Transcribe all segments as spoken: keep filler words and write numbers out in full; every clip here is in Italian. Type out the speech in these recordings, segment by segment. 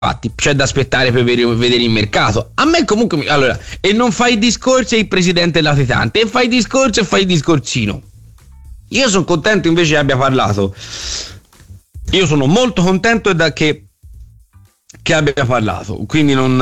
Infatti c'è da aspettare per vedere, vedere il mercato. A me comunque, allora, e non fai discorsi, è il presidente latitante, e fai discorso e fai il discorsino. Io sono contento invece che abbia parlato. Io sono molto contento da che, che abbia parlato, quindi non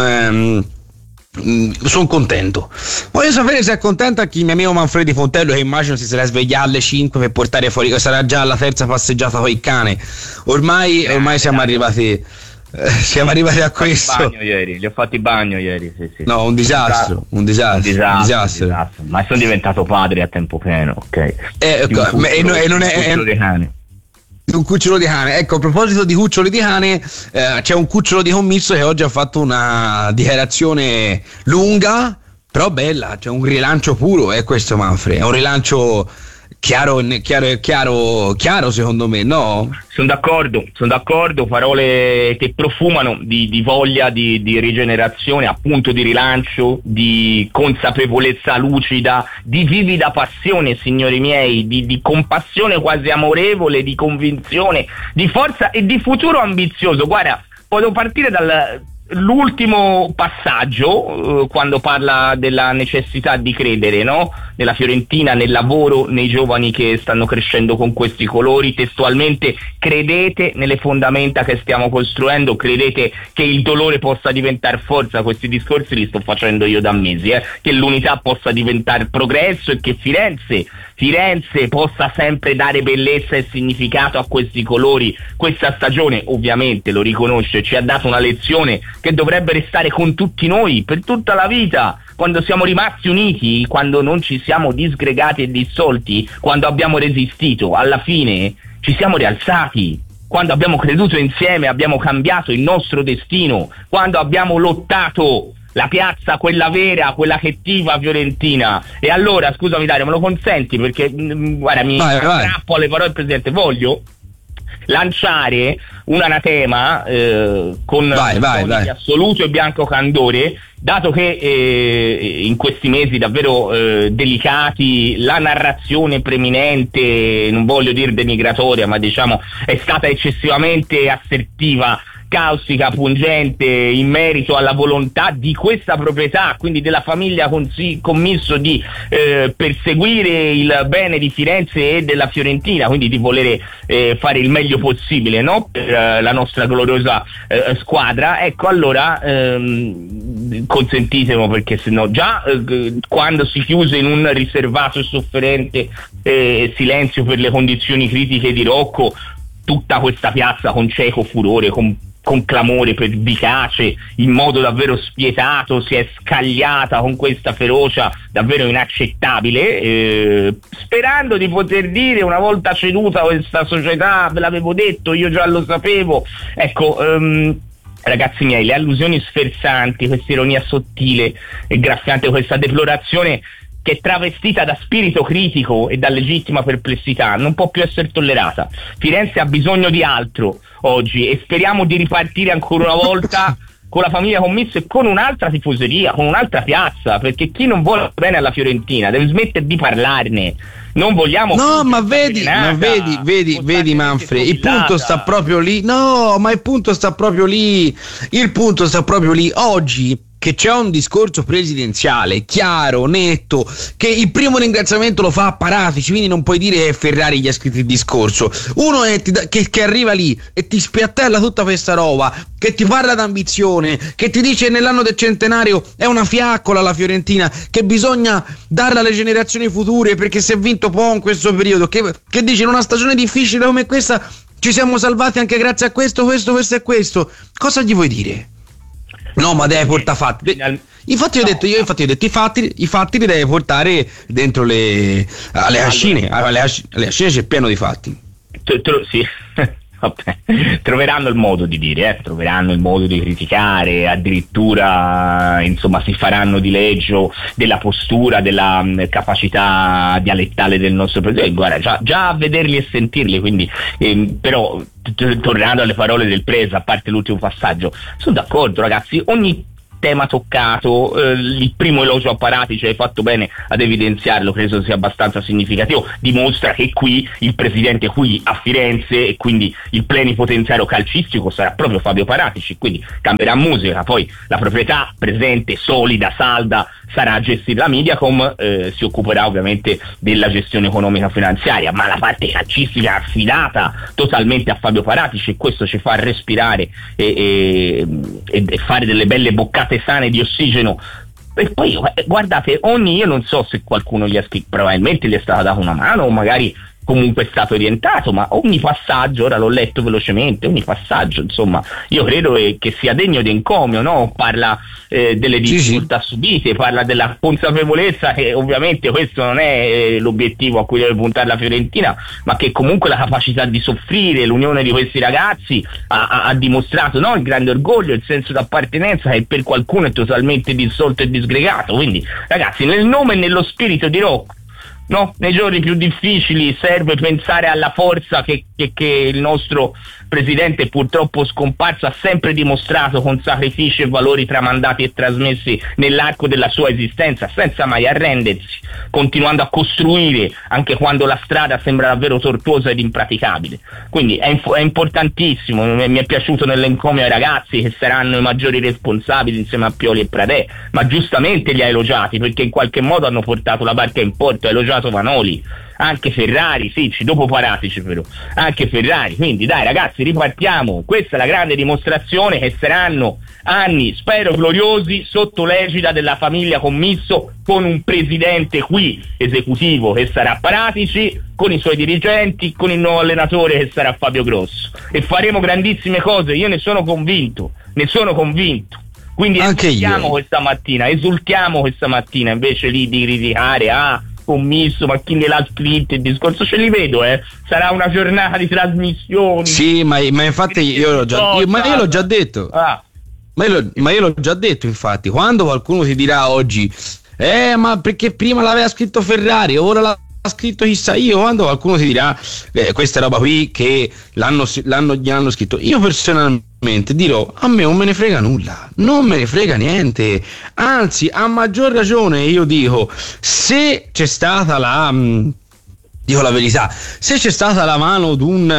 ehm, sono contento. Voglio sapere se è contento anche il mio amico Manfredi Fontello, che immagino si sarà svegliato alle cinque per portare fuori, sarà già la terza passeggiata con il cane. Ormai, ormai siamo arrivati Eh, siamo arrivati a questo. Bagno ieri, gli ho fatti bagno ieri, sì, sì. No, un disastro, un disastro, un disastro, un disastro, un disastro. Ma sono diventato padre a tempo pieno, ok. Eh, ecco, cucciolo, e, no, e non è, è un cucciolo di cane. Un cucciolo di cane. Ecco, a proposito di cuccioli di cane, eh, c'è un cucciolo di commisso che oggi ha fatto una dichiarazione lunga, però bella. C'è un rilancio puro, è questo, Manfred. È un rilancio chiaro, chiaro, chiaro, chiaro secondo me, no? Sono d'accordo, sono d'accordo, parole che profumano di, di voglia di, di rigenerazione, appunto di rilancio, di consapevolezza lucida, di vivida passione, signori miei, di, di compassione quasi amorevole, di convinzione, di forza e di futuro ambizioso. Guarda, posso partire dal l'ultimo passaggio, eh, quando parla della necessità di credere, no? Nella Fiorentina, nel lavoro, nei giovani che stanno crescendo con questi colori. Testualmente: credete nelle fondamenta che stiamo costruendo, credete che il dolore possa diventare forza. Questi discorsi li sto facendo io da mesi, eh? Che l'unità possa diventare progresso e che Firenze Firenze possa sempre dare bellezza e significato a questi colori. Questa stagione, ovviamente, lo riconosce, ci ha dato una lezione che dovrebbe restare con tutti noi per tutta la vita. Quando siamo rimasti uniti, quando non ci siamo disgregati e dissolti, quando abbiamo resistito, alla fine ci siamo rialzati. Quando abbiamo creduto insieme, abbiamo cambiato il nostro destino. Quando abbiamo lottato la piazza, quella vera, quella che tifa fiorentina. E allora, scusami Dario, me lo consenti? Perché mh, guarda, mi aggrappo alle parole del Presidente. Voglio lanciare un anatema eh, con vai, vai, vai. di assoluto e bianco candore, dato che eh, in questi mesi davvero eh, delicati la narrazione preminente, non voglio dire denigratoria, ma diciamo è stata eccessivamente assertiva, caustica, pungente in merito alla volontà di questa proprietà, quindi della famiglia consi- commisso di eh, perseguire il bene di Firenze e della Fiorentina, quindi di volere eh, fare il meglio possibile, no? Per eh, la nostra gloriosa eh, squadra. Ecco, allora ehm, consentitemi, perché sennò già eh, quando si chiuse in un riservato e sofferente eh, silenzio per le condizioni critiche di Rocco, tutta questa piazza con cieco furore, con con clamore pervicace, in modo davvero spietato, si è scagliata con questa ferocia davvero inaccettabile, eh, sperando di poter dire, una volta ceduta questa società, ve l'avevo detto, io già lo sapevo. Ecco, um, ragazzi miei, le allusioni sferzanti, questa ironia sottile e graffiante, questa deplorazione che è travestita da spirito critico e da legittima perplessità, non può più essere tollerata. Firenze ha bisogno di altro oggi e speriamo di ripartire ancora una volta con la famiglia commissa e con un'altra tifoseria, con un'altra piazza, perché chi non vuole bene alla Fiorentina deve smettere di parlarne. Non vogliamo no ma vedi ma vedi vedi vedi Manfred, il punto sta proprio lì. No, ma il punto sta proprio lì il punto sta proprio lì oggi, che c'è un discorso presidenziale chiaro, netto, che il primo ringraziamento lo fa a Paratici, quindi non puoi dire che Ferrari gli ha scritto il discorso. Uno è, che, che arriva lì e ti spiattella tutta questa roba, che ti parla d'ambizione, che ti dice nell'anno del centenario è una fiaccola la Fiorentina, che bisogna darla alle generazioni future perché si è vinto poco in questo periodo, che, che dice in una stagione difficile come questa ci siamo salvati anche grazie a questo, questo, questo e questo. Cosa gli vuoi dire? No, ma deve portare fatti. Infatti io ho detto, io infatti ho detto i fatti, i fatti li deve portare dentro le alle ascine, alle ascine c'è pieno di fatti. Sì. Vabbè, troveranno il modo di dire, eh? troveranno il modo di criticare, addirittura insomma si faranno di leggio della postura, della mh, capacità dialettale del nostro presidente. Guarda, già, già a vederli e sentirli, quindi ehm, però t- t- tornando alle parole del Presa, a parte l'ultimo passaggio, sono d'accordo ragazzi, ogni tema toccato, eh, il primo elogio a Paratici, hai fatto bene ad evidenziarlo, credo sia abbastanza significativo, dimostra che qui il presidente qui a Firenze e quindi il plenipotenziario calcistico sarà proprio Fabio Paratici, quindi cambierà musica, poi la proprietà presente, solida, salda, sarà gestita da Mediacom, eh, si occuperà ovviamente della gestione economica finanziaria, ma la parte calcistica è affidata totalmente a Fabio Paratici, e questo ci fa respirare e, e, e fare delle belle boccate sane di ossigeno. E poi guardate, ogni, io non so se qualcuno gli ha scritto, probabilmente gli è stata data una mano o magari comunque è stato orientato, ma ogni passaggio, ora l'ho letto velocemente, ogni passaggio insomma io credo eh, che sia degno di encomio, no? Parla eh, delle difficoltà sì, sì. subite, parla della consapevolezza che ovviamente questo non è eh, l'obiettivo a cui deve puntare la Fiorentina, ma che comunque la capacità di soffrire, l'unione di questi ragazzi ha, ha, ha dimostrato, no? Il grande orgoglio, il senso d'appartenenza che per qualcuno è totalmente dissolto e disgregato. Quindi ragazzi, nel nome e nello spirito di Rocco, no, nei giorni più difficili serve pensare alla forza che, che, che il nostro presidente, purtroppo scomparso, ha sempre dimostrato con sacrifici e valori tramandati e trasmessi nell'arco della sua esistenza, senza mai arrendersi, continuando a costruire anche quando la strada sembra davvero tortuosa ed impraticabile. Quindi è, inf- è importantissimo, mi è piaciuto nell'encomio ai ragazzi che saranno i maggiori responsabili insieme a Pioli e Pradè, ma giustamente li ha elogiati perché in qualche modo hanno portato la barca in porto, ha elogiato Vanoli, anche Ferrari, sì, dopo Paratici però, anche Ferrari. Quindi dai ragazzi, ripartiamo, questa è la grande dimostrazione che saranno anni, spero gloriosi, sotto l'egida della famiglia Commisso, con un presidente qui esecutivo che sarà Paratici, con i suoi dirigenti, con il nuovo allenatore che sarà Fabio Grosso, e faremo grandissime cose, io ne sono convinto, ne sono convinto. Quindi anche esultiamo io. questa mattina, esultiamo questa mattina, invece lì di criticare, ah, Commisso, ma chi ne l'ha scritto il discorso, ce li vedo, eh. Sarà una giornata di trasmissioni. Sì, ma, ma infatti io l'ho già, io, ma io l'ho già detto. Ah. Ma, io lo, ma io l'ho già detto, infatti, quando qualcuno ti dirà oggi, eh, ma perché prima l'aveva scritto Ferrari, ora l'ha scritto chissà io, quando qualcuno ti dirà eh, questa roba qui che l'hanno, l'hanno, gli hanno scritto, io personalmente dirò, a me non me ne frega nulla, non me ne frega niente, anzi a maggior ragione io dico, se c'è stata la mh, dico la verità, se c'è stata la mano di un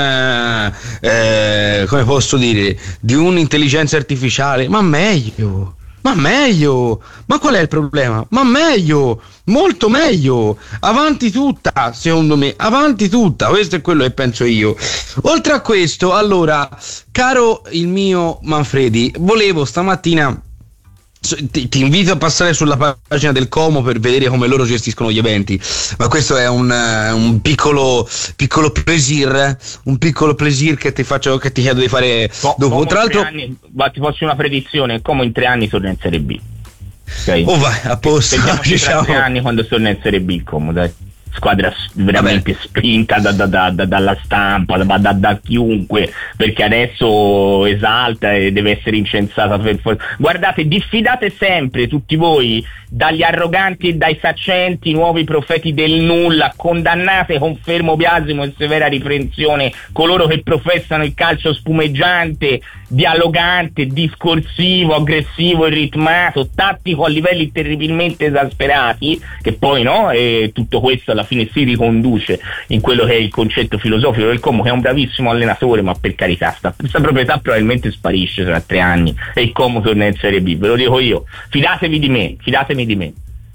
eh, come posso dire, di un'intelligenza artificiale, ma meglio, ma meglio, ma qual è il problema? Ma meglio, molto meglio, avanti tutta, secondo me, avanti tutta, questo è quello che penso io. Oltre a questo, allora, caro il mio Manfredi, volevo stamattina, ti, ti invito a passare sulla pagina del Como per vedere come loro gestiscono gli eventi, ma questo è un, un piccolo piccolo plaisir, un piccolo plaisir che ti faccio, che ti chiedo di fare Co- dopo. Tra l'altro, anni, ti faccio una predizione, Como in tre anni torna in Serie B. Okay. Oh vai, a posto. Diciamo tre anni quando torna in Serie B, Como, dai. Squadra veramente Vabbè. spinta da, da, da, da, dalla stampa, da, da, da chiunque, perché adesso esalta e deve essere incensata per forza. Guardate, diffidate sempre tutti voi dagli arroganti e dai saccenti nuovi profeti del nulla, condannate con fermo biasimo e severa riprensione coloro che professano il calcio spumeggiante, dialogante, discorsivo, aggressivo e ritmato, tattico a livelli terribilmente esasperati, che poi no, e tutto questo alla fine si riconduce in quello che è il concetto filosofico del Como, che è un bravissimo allenatore, ma per carità sta, questa proprietà probabilmente sparisce tra tre anni e il Como torna in Serie B, ve lo dico io, fidatevi di me, fidatevi di me.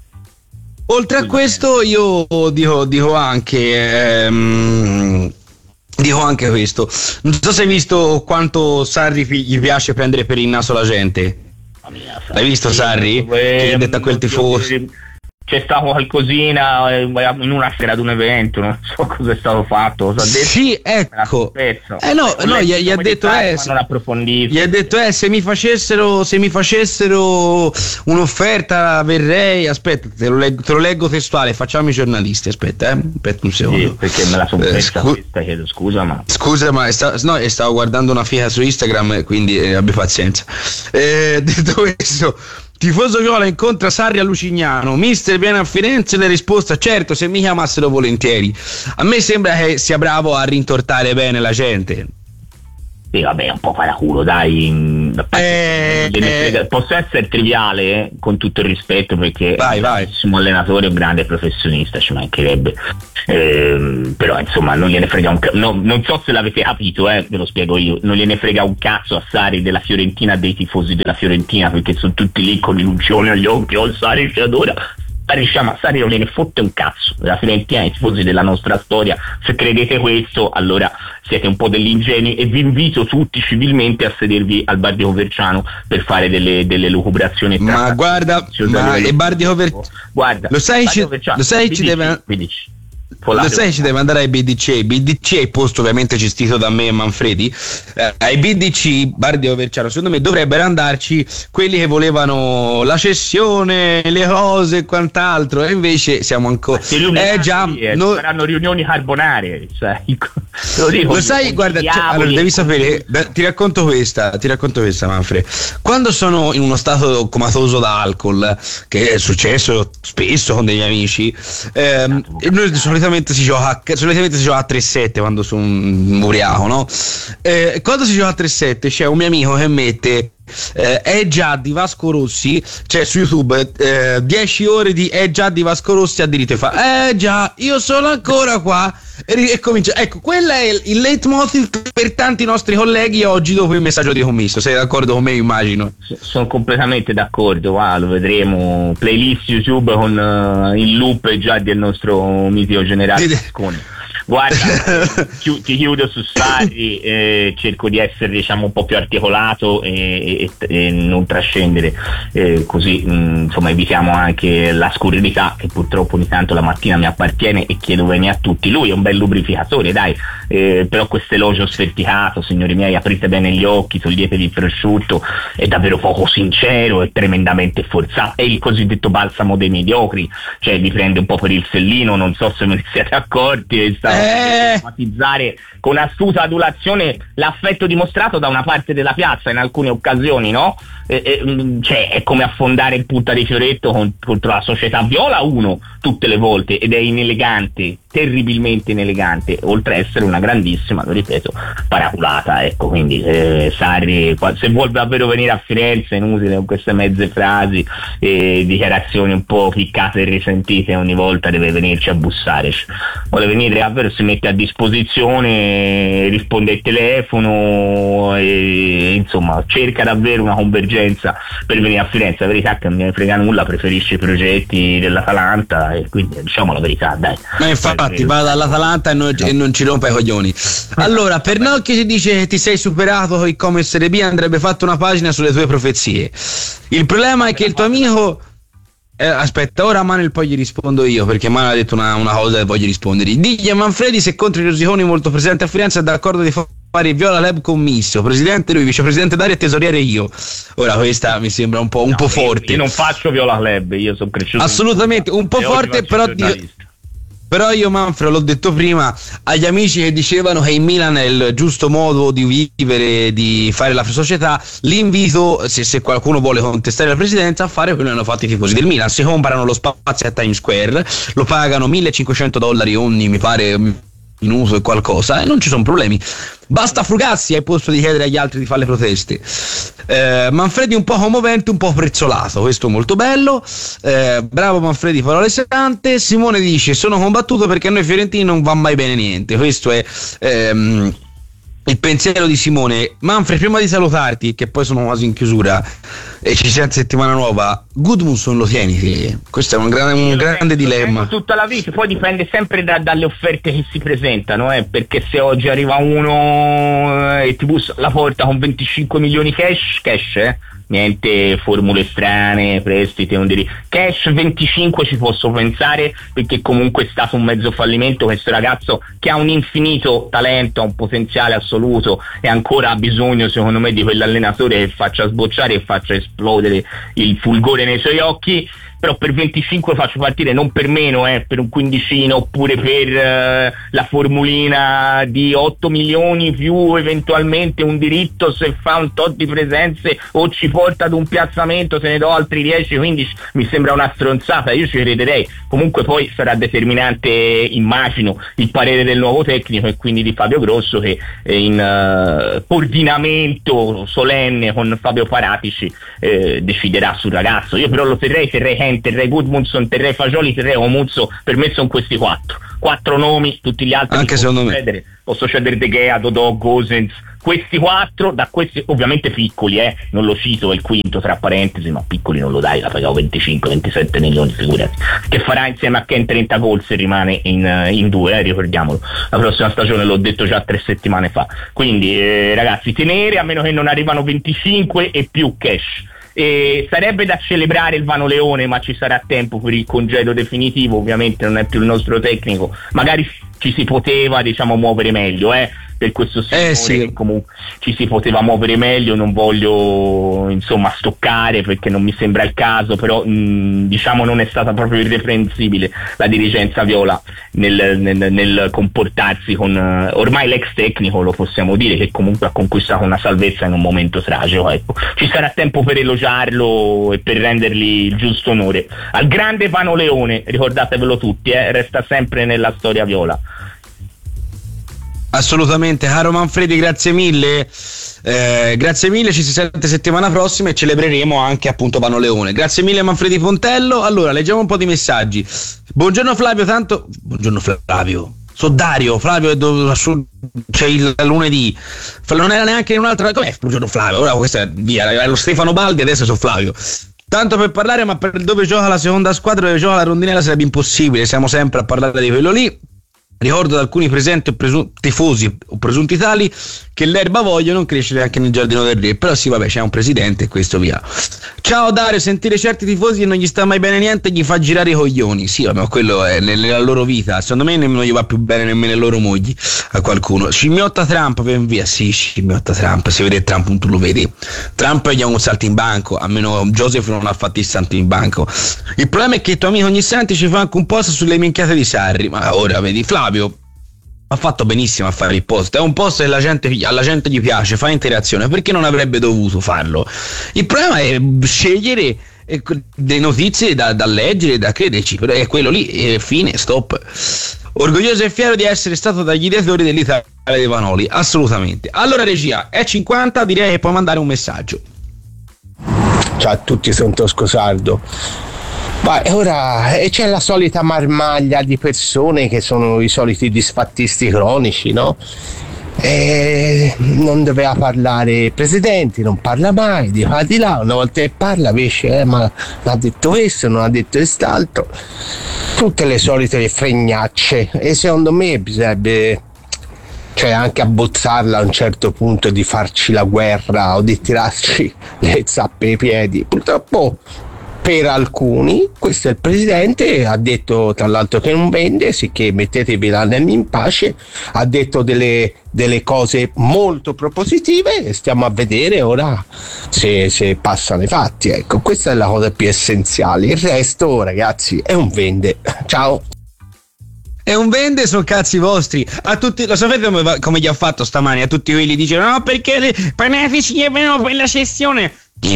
Oltre a questo io dico, dico anche ehm, dico anche questo, non so se hai visto quanto Sarri gli piace prendere per il naso la gente. L'hai visto Sarri? Che gli ha detto a quel tifoso, c'è stato qualcosina in una sera ad un evento, non so cosa è stato fatto, cosa ha detto? Sì, ecco. Eh no, no, gli, gli ha detto eh, non approfondito. Gli ha detto eh se mi facessero se mi facessero un'offerta verrei, aspetta, te lo leggo, te lo leggo testuale, facciamo i giornalisti, aspetta, eh, aspetta un secondo. Sì, perché me la sono eh, presa scu- questa, chiedo scusa, ma Scusa, ma sta, no, stavo guardando una figa su Instagram, quindi eh, abbi pazienza. Eh, detto questo, tifoso viola incontra Sarri a Lucignano, mister viene a Firenze, le risposta certo se mi chiamassero volentieri. A me sembra che sia bravo a rintortare bene la gente. Sì, vabbè, un po' paraculo, dai. Eh, frega, eh. Posso essere triviale, eh, con tutto il rispetto, perché vai, è un grandissimo allenatore, un grande professionista, ci mancherebbe. Eh, però insomma non gliene frega un cazzo, no, non so se l'avete capito, eh, ve lo spiego io, non gliene frega un cazzo a Sarri della Fiorentina, dei tifosi della Fiorentina, perché sono tutti lì con l'illusione agli occhi, oh, Sarri ci adora. Diciamo, a Sarri non gliene fotte un cazzo della Fiorentina, i tifosi della nostra storia. Se credete questo, allora siete un po' degli ingenui, e vi invito tutti civilmente a sedervi al bar di Coverciano per fare delle, delle lucubrazioni. Ma guarda, ma e bar di Coverciano, guarda, lo sai, ci, lo sai ci deve Lo sai, ci deve andare ai B D C. B D C è il posto ovviamente gestito da me e Manfredi. Eh, ai B D C, bar di Coverciano, secondo me dovrebbero andarci quelli che volevano la cessione, le cose e quant'altro, e invece siamo ancora. Eh già, eh, no... saranno riunioni carbonare. Cioè, lo, dico, lo sai, guarda, cioè, allora, devi sapere, beh, ti racconto questa, ti racconto questa, Manfred. Quando sono in uno stato comatoso da alcol, che è successo spesso con degli amici, ehm, noi solitamente si gioca solitamente si gioca a tre sette quando sono un ubriaco, no? Eh, quando si gioca a tre sette c'è un mio amico che mette eh, è già di Vasco Rossi, cioè su YouTube eh, dieci ore di è già di Vasco Rossi a diritto, e fa eh già io sono ancora qua e, e comincia. Ecco, quello è il, il leitmotiv per tanti nostri colleghi oggi dopo il messaggio di commisso. Sei d'accordo con me, immagino? Sono completamente d'accordo, wow, lo vedremo, playlist YouTube con uh, il loop già del nostro mitico generale Mosconi. Guarda, chi, ti chiudo su Sarri, eh, cerco di essere, diciamo, un po' più articolato e, e, e non trascendere, eh, così mh, insomma evitiamo anche la scurrilità che purtroppo ogni tanto la mattina mi appartiene, e chiedo bene a tutti. Lui è un bel lubrificatore, dai, eh, però questo elogio sferticato, signori miei, aprite bene gli occhi, toglietevi il prosciutto, è davvero poco sincero, è tremendamente forzato, è il cosiddetto balsamo dei mediocri, cioè vi prende un po' per il sellino, non so se me ne siete accorti, e sta Eh. enfatizzare con astuta adulazione l'affetto dimostrato da una parte della piazza in alcune occasioni, no? E, e, cioè è come affondare in punta di fioretto con, contro la società viola uno tutte le volte, ed è inelegante, terribilmente inelegante, oltre a essere una grandissima, lo ripeto, paraculata, ecco. Quindi eh, Sarri, se vuol davvero venire a Firenze, è inutile con queste mezze frasi e dichiarazioni un po' piccate e risentite ogni volta, deve venirci a bussare. Vuole venire davvero, si mette a disposizione, risponde al telefono e insomma cerca davvero una convergenza per venire a Firenze. La verità è che non me ne frega nulla, preferisce i progetti dell'Atalanta, e quindi diciamo la verità, dai. Ma infatti va dall'Atalanta e non, no. e non ci rompe i coglioni. Allora, Pernocchio ci dice che ti sei superato con il come Serie B, andrebbe fatto una pagina sulle tue profezie. Il problema è che il tuo amico Eh, aspetta, ora Manuel poi gli rispondo io, perché Manuel ha detto una, una cosa e voglio rispondere. Digli a Manfredi se contro i Rosiconi molto presente a Firenze è d'accordo di fare il Viola Lab commisso, presidente lui, vicepresidente Dario e tesoriere io. Ora questa mi sembra un po', un no, po' forte. Io non faccio Viola Lab, io sono cresciuto assolutamente un po' forte, però di... Però io, Manfred, l'ho detto prima, agli amici che dicevano che in Milan è il giusto modo di vivere, di fare la società, l'invito, se, se qualcuno vuole contestare la presidenza, a fare quello che hanno fatto i tifosi del Milan. Si comprano lo spazio a Times Square, lo pagano millecinquecento dollari ogni, mi pare, minuto e qualcosa, e non ci sono problemi. Basta frugarsi al posto di chiedere agli altri di fare le proteste. eh, Manfredi un po' commovente, un po' prezzolato, questo molto bello. eh, bravo Manfredi, parole sante. Simone dice sono combattuto perché a noi fiorentini non va mai bene niente. Questo è ehm, il pensiero di Simone. Manfred, prima di salutarti, che poi sono quasi in chiusura e ci sente settimana nuova, Gudmundsson lo tieni te? Questo è un, gran, un grande dilemma. Tutta la vita, poi dipende sempre da, dalle offerte che si presentano, eh, perché se oggi arriva uno e ti bussa la porta con venticinque milioni cash, cash eh, niente formule strane, prestiti, non diri. Cash venticinque ci posso pensare, perché comunque è stato un mezzo fallimento questo ragazzo, che ha un infinito talento, ha un potenziale assoluto, e ancora ha bisogno secondo me di quell'allenatore che faccia sbocciare e faccia esplodere il fulgore nei suoi occhi. però per venticinque faccio partire non per meno, eh, per un quindicino, oppure per eh, la formulina di otto milioni più eventualmente un diritto se fa un tot di presenze o ci porta ad un piazzamento, se ne do altri dieci quindici, mi sembra una stronzata, io ci crederei. Comunque poi sarà determinante, immagino, il parere del nuovo tecnico e quindi di Fabio Grosso, che in uh, coordinamento solenne con Fabio Paratici eh, deciderà sul ragazzo. Io però lo terrei, terrei Hen, terrei Gudmundsson, terrei Fagioli, terrei Omuzzo. Per me sono questi quattro quattro nomi, tutti gli altri anche secondo me cedere. Posso cedere De Gea, Dodò, Gosens, questi quattro, da questi ovviamente piccoli, eh, non lo cito, è il quinto tra parentesi, ma piccoli non lo dai, la pagavo venticinque ventisette milioni, figurati, che farà insieme a Ken trenta gol se rimane in, in due, eh, ricordiamolo, la prossima stagione, l'ho detto già tre settimane fa. Quindi eh, ragazzi, tenere, a meno che non arrivano venticinque e più cash. E sarebbe da celebrare il Vano Leone, ma ci sarà tempo per il congedo definitivo, ovviamente non è più il nostro tecnico, magari ci si poteva, diciamo, muovere meglio, eh, per questo signore, eh sì. che comunque ci si poteva muovere meglio, non voglio insomma stoccare perché non mi sembra il caso, però mh, diciamo non è stata proprio irreprensibile la dirigenza viola nel, nel, nel comportarsi con uh, ormai l'ex tecnico, lo possiamo dire, che comunque ha conquistato una salvezza in un momento tragico, ecco. Ci sarà tempo per elogiarlo e per rendergli il giusto onore al grande Vano Leone, ricordatevelo tutti, eh, resta sempre nella storia viola. Assolutamente, caro Manfredi, grazie mille. Eh, grazie mille, ci si sente settimana prossima e celebreremo anche appunto Vano Leone. Grazie mille Manfredi Pontello. Allora, leggiamo un po' di messaggi. Buongiorno Flavio, tanto buongiorno Flavio. So Dario, Flavio è do... c'è il lunedì. Non era neanche in un'altra. Com'è? Buongiorno Flavio. Ora questa è via, è lo Stefano Baldi, adesso sono Flavio. Tanto per parlare, ma per dove gioca la seconda squadra, dove gioca la rondinella sarebbe impossibile. Siamo sempre a parlare di quello lì. Ricordo ad alcuni presenti o presu- tifosi o presunti tali che l'erba voglia non crescere anche nel giardino del re, però sì, vabbè, c'è un presidente e questo via. Ciao Dario, sentire certi tifosi che non gli sta mai bene niente gli fa girare i coglioni. Sì, vabbè, quello è nella loro vita, secondo me nemmeno gli va più bene nemmeno le loro mogli a qualcuno. Scimmiotta Trump per via, sì, scimmiotta Trump, se vede Trump tu lo vedi. Trump gli ha un salto in banco, almeno Joseph non ha fatto il salto in banco. Il problema è che il tuo amico ogni santi ci fa anche un post sulle minchiate di Sarri, ma ora vedi Flavio ha fatto benissimo a fare il post, è un post che la gente, alla gente gli piace, fa interazione, perché non avrebbe dovuto farlo? Il problema è scegliere delle notizie da, da leggere, da crederci, però è quello lì, e fine, stop. Orgoglioso e fiero di essere stato dagli ideatori dell'Italia dei Vanoli, assolutamente. Allora regia, è cinquanta, direi che puoi mandare un messaggio. Ciao a tutti, sono Tosco Sardo. Beh, ora c'è la solita marmaglia di persone che sono i soliti disfattisti cronici, no? E non doveva parlare presidenti, non parla mai, di qua di là, una volta che parla invece eh, ma non ha detto questo, non ha detto quest'altro, tutte le solite fregnacce, e secondo me bisognerebbe, cioè, anche abbozzarla a un certo punto, di farci la guerra o di tirarci le zappe ai piedi. Purtroppo per alcuni questo è il presidente, ha detto tra l'altro che non vende, sicché mettetevi l'anelli in pace, ha detto delle, delle cose molto propositive e stiamo a vedere ora se, se passano i fatti, ecco, questa è la cosa più essenziale, il resto ragazzi è un vende. Ciao. È un vende, sono cazzi vostri. A tutti, lo sapete come, come gli ha fatto stamani? A tutti quelli dicono no perché le benefici gli vengono per la cessione. E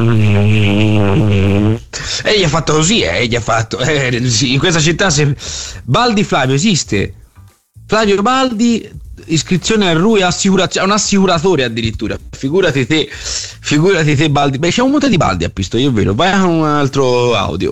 gli ha fatto così, eh, gli ha fatto eh, sì, in questa città se... Baldi Flavio esiste, Flavio Baldi, iscrizione al R U E, assicurazione, un assicuratore addirittura, figurati te, figurati te Baldi. Beh, c'è un monte di Baldi a Pistoia, è vero. Vai a un altro audio.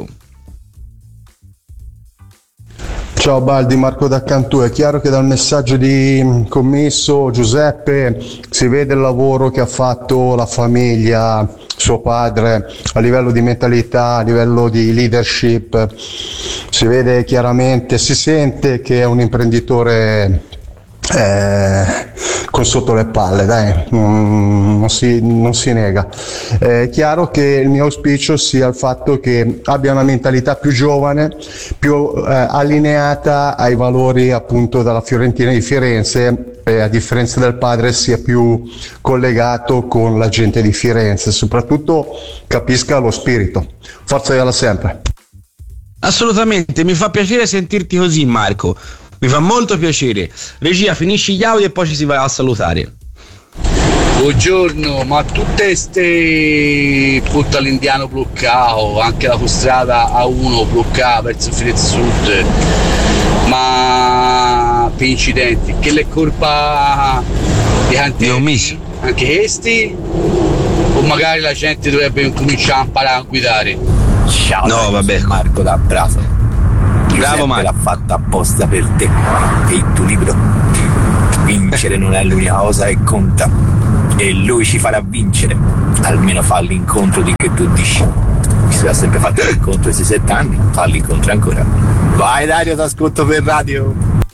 Ciao Baldi, Marco da Cantù. È chiaro che dal messaggio di commesso Giuseppe si vede il lavoro che ha fatto la famiglia, suo padre, a livello di mentalità, a livello di leadership. Si vede chiaramente, si sente che è un imprenditore eh, con sotto le palle, dai, non, non, si, non si nega. È chiaro che il mio auspicio sia il fatto che abbia una mentalità più giovane, più eh, allineata ai valori appunto della Fiorentina di Firenze, e a differenza del padre sia più collegato con la gente di Firenze, soprattutto capisca lo spirito. Forza Viola sempre. Assolutamente, mi fa piacere sentirti così, Marco. Mi fa molto piacere. Regia, finisci gli audio e poi ci si va a salutare. Buongiorno, ma tutte ste punta all'Indiano bloccato, anche la strada A uno bloccata verso Firenze Sud, ma per incidenti, che le colpa di cantieri, anche questi, o magari la gente dovrebbe cominciare a imparare a guidare? Ciao, no, vabbè. Marco da Bravo. Bravo Marco. L'ha fatta apposta per te e il tuo libro. Vincere non è l'unica cosa che conta. E lui ci farà vincere, almeno fa l'incontro di che tu dici. Ci sarà sempre fatto l'incontro di sette anni, fa l'incontro ancora. Vai Dario, ti ascolto per radio.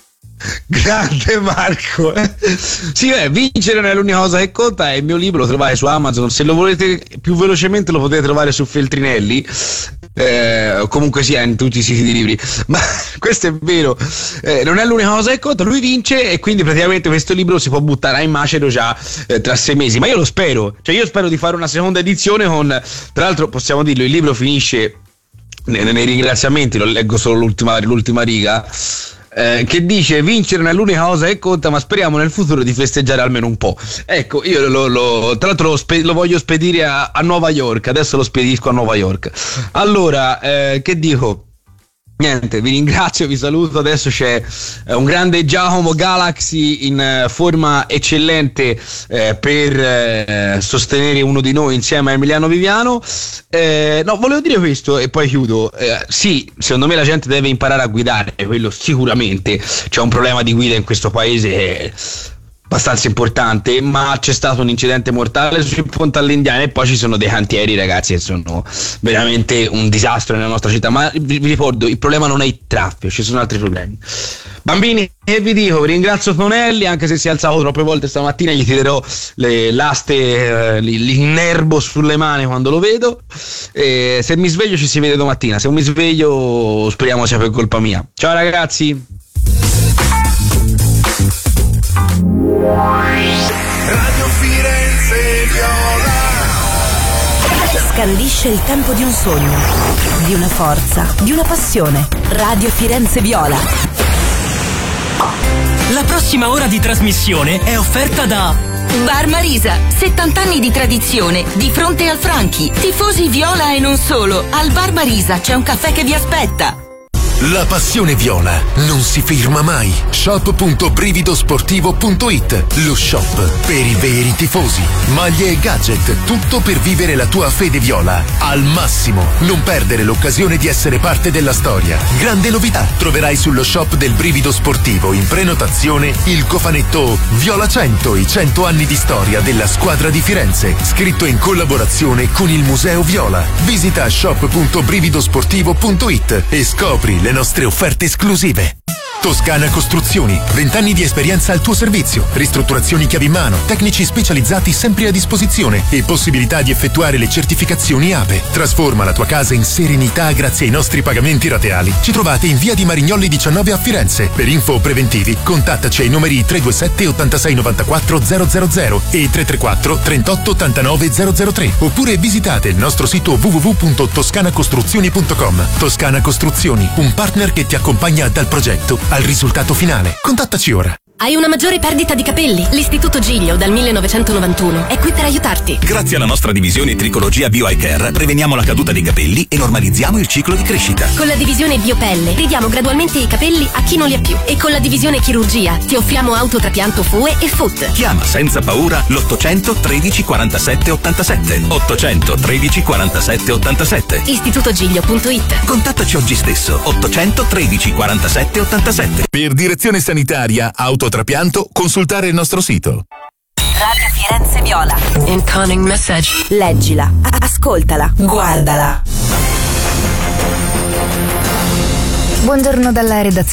Grande Marco. Sì, beh, vincere non è l'unica cosa che conta. È il mio libro, lo trovate su Amazon. Se lo volete più velocemente lo potete trovare su Feltrinelli, eh, comunque sia in tutti i siti di libri. Ma questo è vero, eh, non è l'unica cosa che conta. Lui vince e quindi praticamente questo libro si può buttare in macero già eh, tra sei mesi. Ma io lo spero, cioè io spero di fare una seconda edizione con, tra l'altro possiamo dirlo, il libro finisce nei, nei ringraziamenti, lo leggo solo l'ultima, l'ultima riga. Eh, che dice: vincere non è l'unica cosa che conta, ma speriamo nel futuro di festeggiare almeno un po'. Ecco, io lo, lo tra l'altro lo, spe- lo voglio spedire a, a Nuova York. Adesso lo spedisco a Nuova York. Allora, eh, che dico? Niente, vi ringrazio, vi saluto. Adesso c'è eh, un grande Giacomo Galaxy in eh, forma eccellente eh, per eh, sostenere uno di noi insieme a Emiliano Viviano. Eh, no, volevo dire questo e poi chiudo. Eh, sì, secondo me la gente deve imparare a guidare, quello sicuramente. C'è un problema di guida in questo paese che abbastanza importante, ma c'è stato un incidente mortale sul ponte all'Indiana e poi ci sono dei cantieri, ragazzi, che sono veramente un disastro nella nostra città. Ma vi, vi ricordo, il problema non è il traffico, ci sono altri problemi. Bambini, e vi dico, vi ringrazio Tonelli, anche se si è alzato troppe volte stamattina, gli tirerò le l'aste, eh, l'innerbo sulle mani quando lo vedo. E se mi sveglio ci si vede domattina, se non mi sveglio speriamo sia per colpa mia. Ciao ragazzi. Radio Firenze Viola scandisce il tempo di un sogno, di una forza, di una passione. Radio Firenze Viola. La prossima ora di trasmissione è offerta da Bar Marisa, settanta anni di tradizione, di fronte al Franchi. Tifosi viola e non solo. Al Bar Marisa c'è un caffè che vi aspetta. La passione viola non si ferma mai. shop punto brividosportivo punto it, lo shop per i veri tifosi. Maglie e gadget, tutto per vivere la tua fede viola al massimo. Non perdere l'occasione di essere parte della storia. Grande novità, troverai sullo shop del Brivido Sportivo in prenotazione il cofanetto Viola cento, i cento anni di storia della squadra di Firenze, scritto in collaborazione con il Museo Viola. Visita shop punto brividosportivo punto it e scopri le nostre offerte esclusive. Toscana Costruzioni, vent'anni di esperienza al tuo servizio, ristrutturazioni chiavi in mano, tecnici specializzati sempre a disposizione e possibilità di effettuare le certificazioni A P E. Trasforma la tua casa in serenità grazie ai nostri pagamenti rateali. Ci trovate in via di Marignolli diciannove a Firenze. Per info preventivi contattaci ai numeri tre due sette ottantasei novantaquattro zero zero zero e tre tre quattro trentotto ottantanove zero zero tre, oppure visitate il nostro sito w w w punto toscana costruzioni punto com. Toscana Costruzioni, un partner che ti accompagna dal progetto al risultato finale. Contattaci ora. Hai una maggiore perdita di capelli? L'Istituto Giglio dal millenovecentonovantuno è qui per aiutarti. Grazie alla nostra divisione Tricologia Bio Eye Care preveniamo la caduta dei capelli e normalizziamo il ciclo di crescita. Con la divisione Biopelle ridiamo gradualmente i capelli a chi non li ha più. E con la divisione Chirurgia ti offriamo autotrapianto F U E e F U T. Chiama senza paura l'ottocento tredici quarantasette ottantasette. ottocento tredici quarantasette ottantasette. istituto giglio punto it. Contattaci oggi stesso. ottocento tredici quarantasette ottantasette. Per direzione sanitaria, autotrapianto, consultare il nostro sito. Radio Firenze Viola. Incoming message. Leggila, ascoltala, guardala. Buongiorno dalla redazione.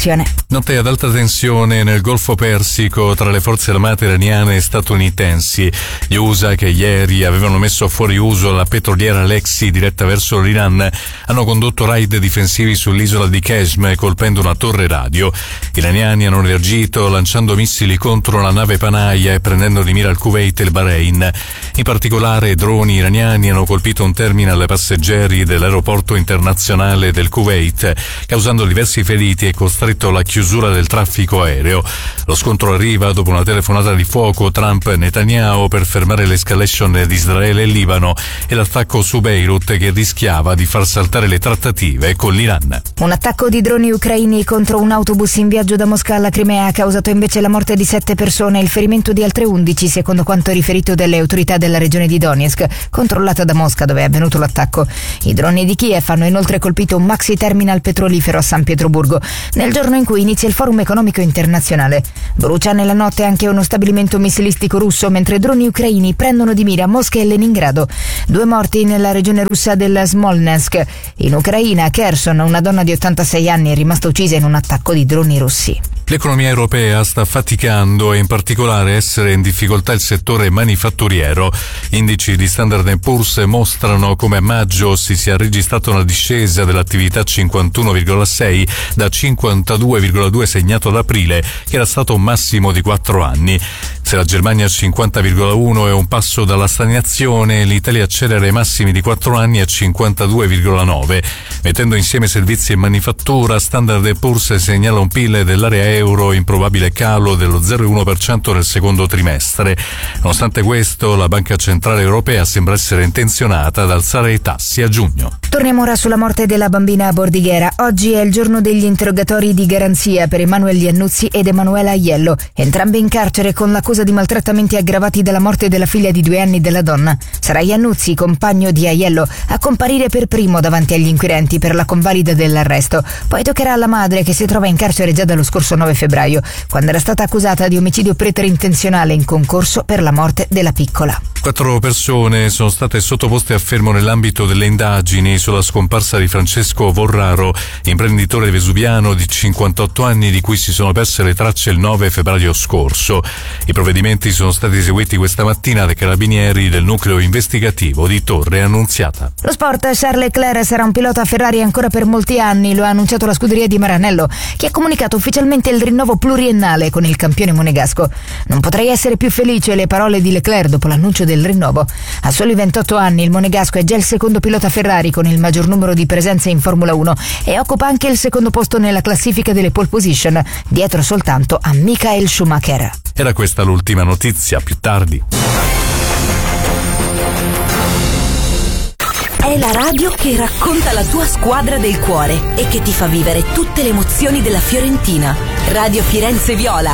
Notte ad alta tensione nel Golfo Persico tra le forze armate iraniane e statunitensi. Gli U S A, che ieri avevano messo fuori uso la petroliera Alexei diretta verso l'Iran, hanno condotto raid difensivi sull'isola di Qeshm colpendo una torre radio. Gli iraniani hanno reagito lanciando missili contro la nave Panaia e prendendo di mira il Kuwait e il Bahrain. In particolare, droni iraniani hanno colpito un terminal passeggeri dell'aeroporto internazionale del Kuwait, causando diversi feriti e costretto la chiusura del traffico aereo. Lo scontro arriva dopo una telefonata di fuoco Trump-Netanyahu per fermare l'escalation di Israele e Libano e l'attacco su Beirut che rischiava di far saltare le trattative con l'Iran. Un attacco di droni ucraini contro un autobus in viaggio da Mosca alla Crimea ha causato invece la morte di sette persone e il ferimento di altre undici, secondo quanto riferito dalle autorità della regione di Donetsk, controllata da Mosca, dove è avvenuto l'attacco. I droni di Kiev hanno inoltre colpito un maxi terminal petrolifero a San Pietroburgo, nel giorno in cui inizia il Forum Economico Internazionale. Brucia nella notte anche uno stabilimento missilistico russo, mentre droni ucraini prendono di mira Mosca e Leningrado. Due morti nella regione russa del Smolnensk. In Ucraina, a Kherson, una donna di ottantasei anni è rimasta uccisa in un attacco di droni russi. L'economia europea sta faticando e in particolare essere in difficoltà il settore manifatturiero. Indici di Standard and Poor's mostrano come a maggio si sia registrata una discesa dell'attività cinquantuno virgola sei da cinquantadue virgola due segnato ad aprile, che era stato un massimo di quattro anni. Se la Germania cinquanta virgola uno è un passo dalla stagnazione, l'Italia accelera i massimi di quattro anni a cinquantadue virgola nove. Mettendo insieme servizi e manifattura, Standard and Poor's segnala un P I L dell'area euro in probabile calo dello zero virgola uno per cento nel secondo trimestre. Nonostante questo, la Banca Centrale Europea sembra essere intenzionata ad alzare i tassi a giugno. Torniamo ora sulla morte della bambina a Bordighera. Oggi è il giorno degli interrogatori di garanzia per Emanuele Iannuzzi ed Emanuela Aiello, entrambi in carcere con l'accusa di maltrattamenti aggravati dalla morte della figlia di due anni della donna. Sarà Iannuzzi, compagno di Aiello, a comparire per primo davanti agli inquirenti per la convalida dell'arresto. Poi toccherà alla madre, che si trova in carcere già dallo scorso nove febbraio, quando era stata accusata di omicidio preterintenzionale in concorso per la morte della piccola. Quattro persone sono state sottoposte a fermo nell'ambito delle indagini sulla scomparsa di Francesco Vorraro, imprenditore vesuviano di cinquantotto anni di cui si sono perse le tracce il nove febbraio scorso. I provvedimenti sono stati eseguiti questa mattina dai carabinieri del nucleo investigativo di Torre Annunziata. Lo sport: Charles Leclerc sarà un pilota Ferrari ancora per molti anni, lo ha annunciato la scuderia di Maranello, che ha comunicato ufficialmente il rinnovo pluriennale con il campione monegasco. Non potrei essere più felice, le parole di Leclerc dopo l'annuncio del rinnovo. A soli ventotto anni il monegasco è già il secondo pilota Ferrari con il maggior numero di presenze in Formula uno e occupa anche il secondo posto nella classifica delle pole position, dietro soltanto a Michael Schumacher. Era questa l'ultima notizia, più tardi. È la radio che racconta la tua squadra del cuore e che ti fa vivere tutte le emozioni della Fiorentina. Radio Firenze Viola.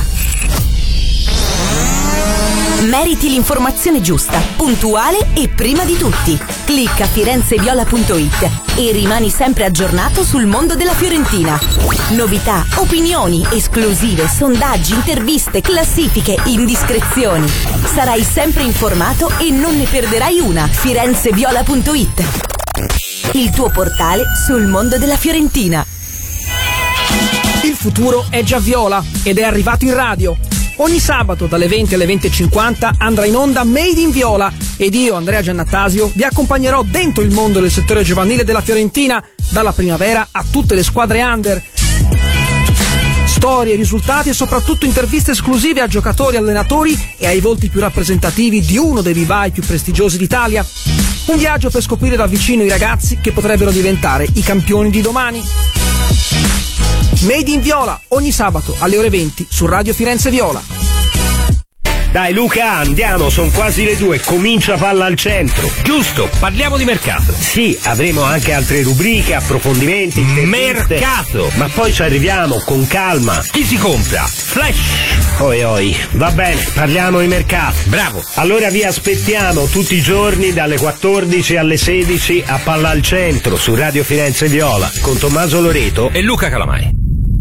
Meriti l'informazione giusta, puntuale e prima di tutti. Clicca firenzeviola punto it e rimani sempre aggiornato sul mondo della Fiorentina. Novità, opinioni, esclusive, sondaggi, interviste, classifiche, indiscrezioni. Sarai sempre informato e non ne perderai una. firenzeviola punto it, il tuo portale sul mondo della Fiorentina. Il futuro è già viola ed è arrivato in radio. Ogni sabato dalle venti alle venti e cinquanta andrà in onda Made in Viola ed io, Andrea Giannattasio, vi accompagnerò dentro il mondo del settore giovanile della Fiorentina, dalla primavera a tutte le squadre under. Storie, risultati e soprattutto interviste esclusive a giocatori, allenatori e ai volti più rappresentativi di uno dei vivai più prestigiosi d'Italia. Un viaggio per scoprire da vicino i ragazzi che potrebbero diventare i campioni di domani. Made in Viola, ogni sabato alle ore venti su Radio Firenze Viola. Dai Luca, andiamo, sono quasi le due, comincia Palla al Centro. Giusto, parliamo di mercato. Sì, avremo anche altre rubriche, approfondimenti. Mercato! Ma poi ci arriviamo, con calma. Chi si compra? Flash! Oi oi, va bene, parliamo di mercato. Bravo! Allora vi aspettiamo tutti i giorni dalle quattordici alle sedici a Palla al Centro su Radio Firenze Viola con Tommaso Loreto e Luca Calamai.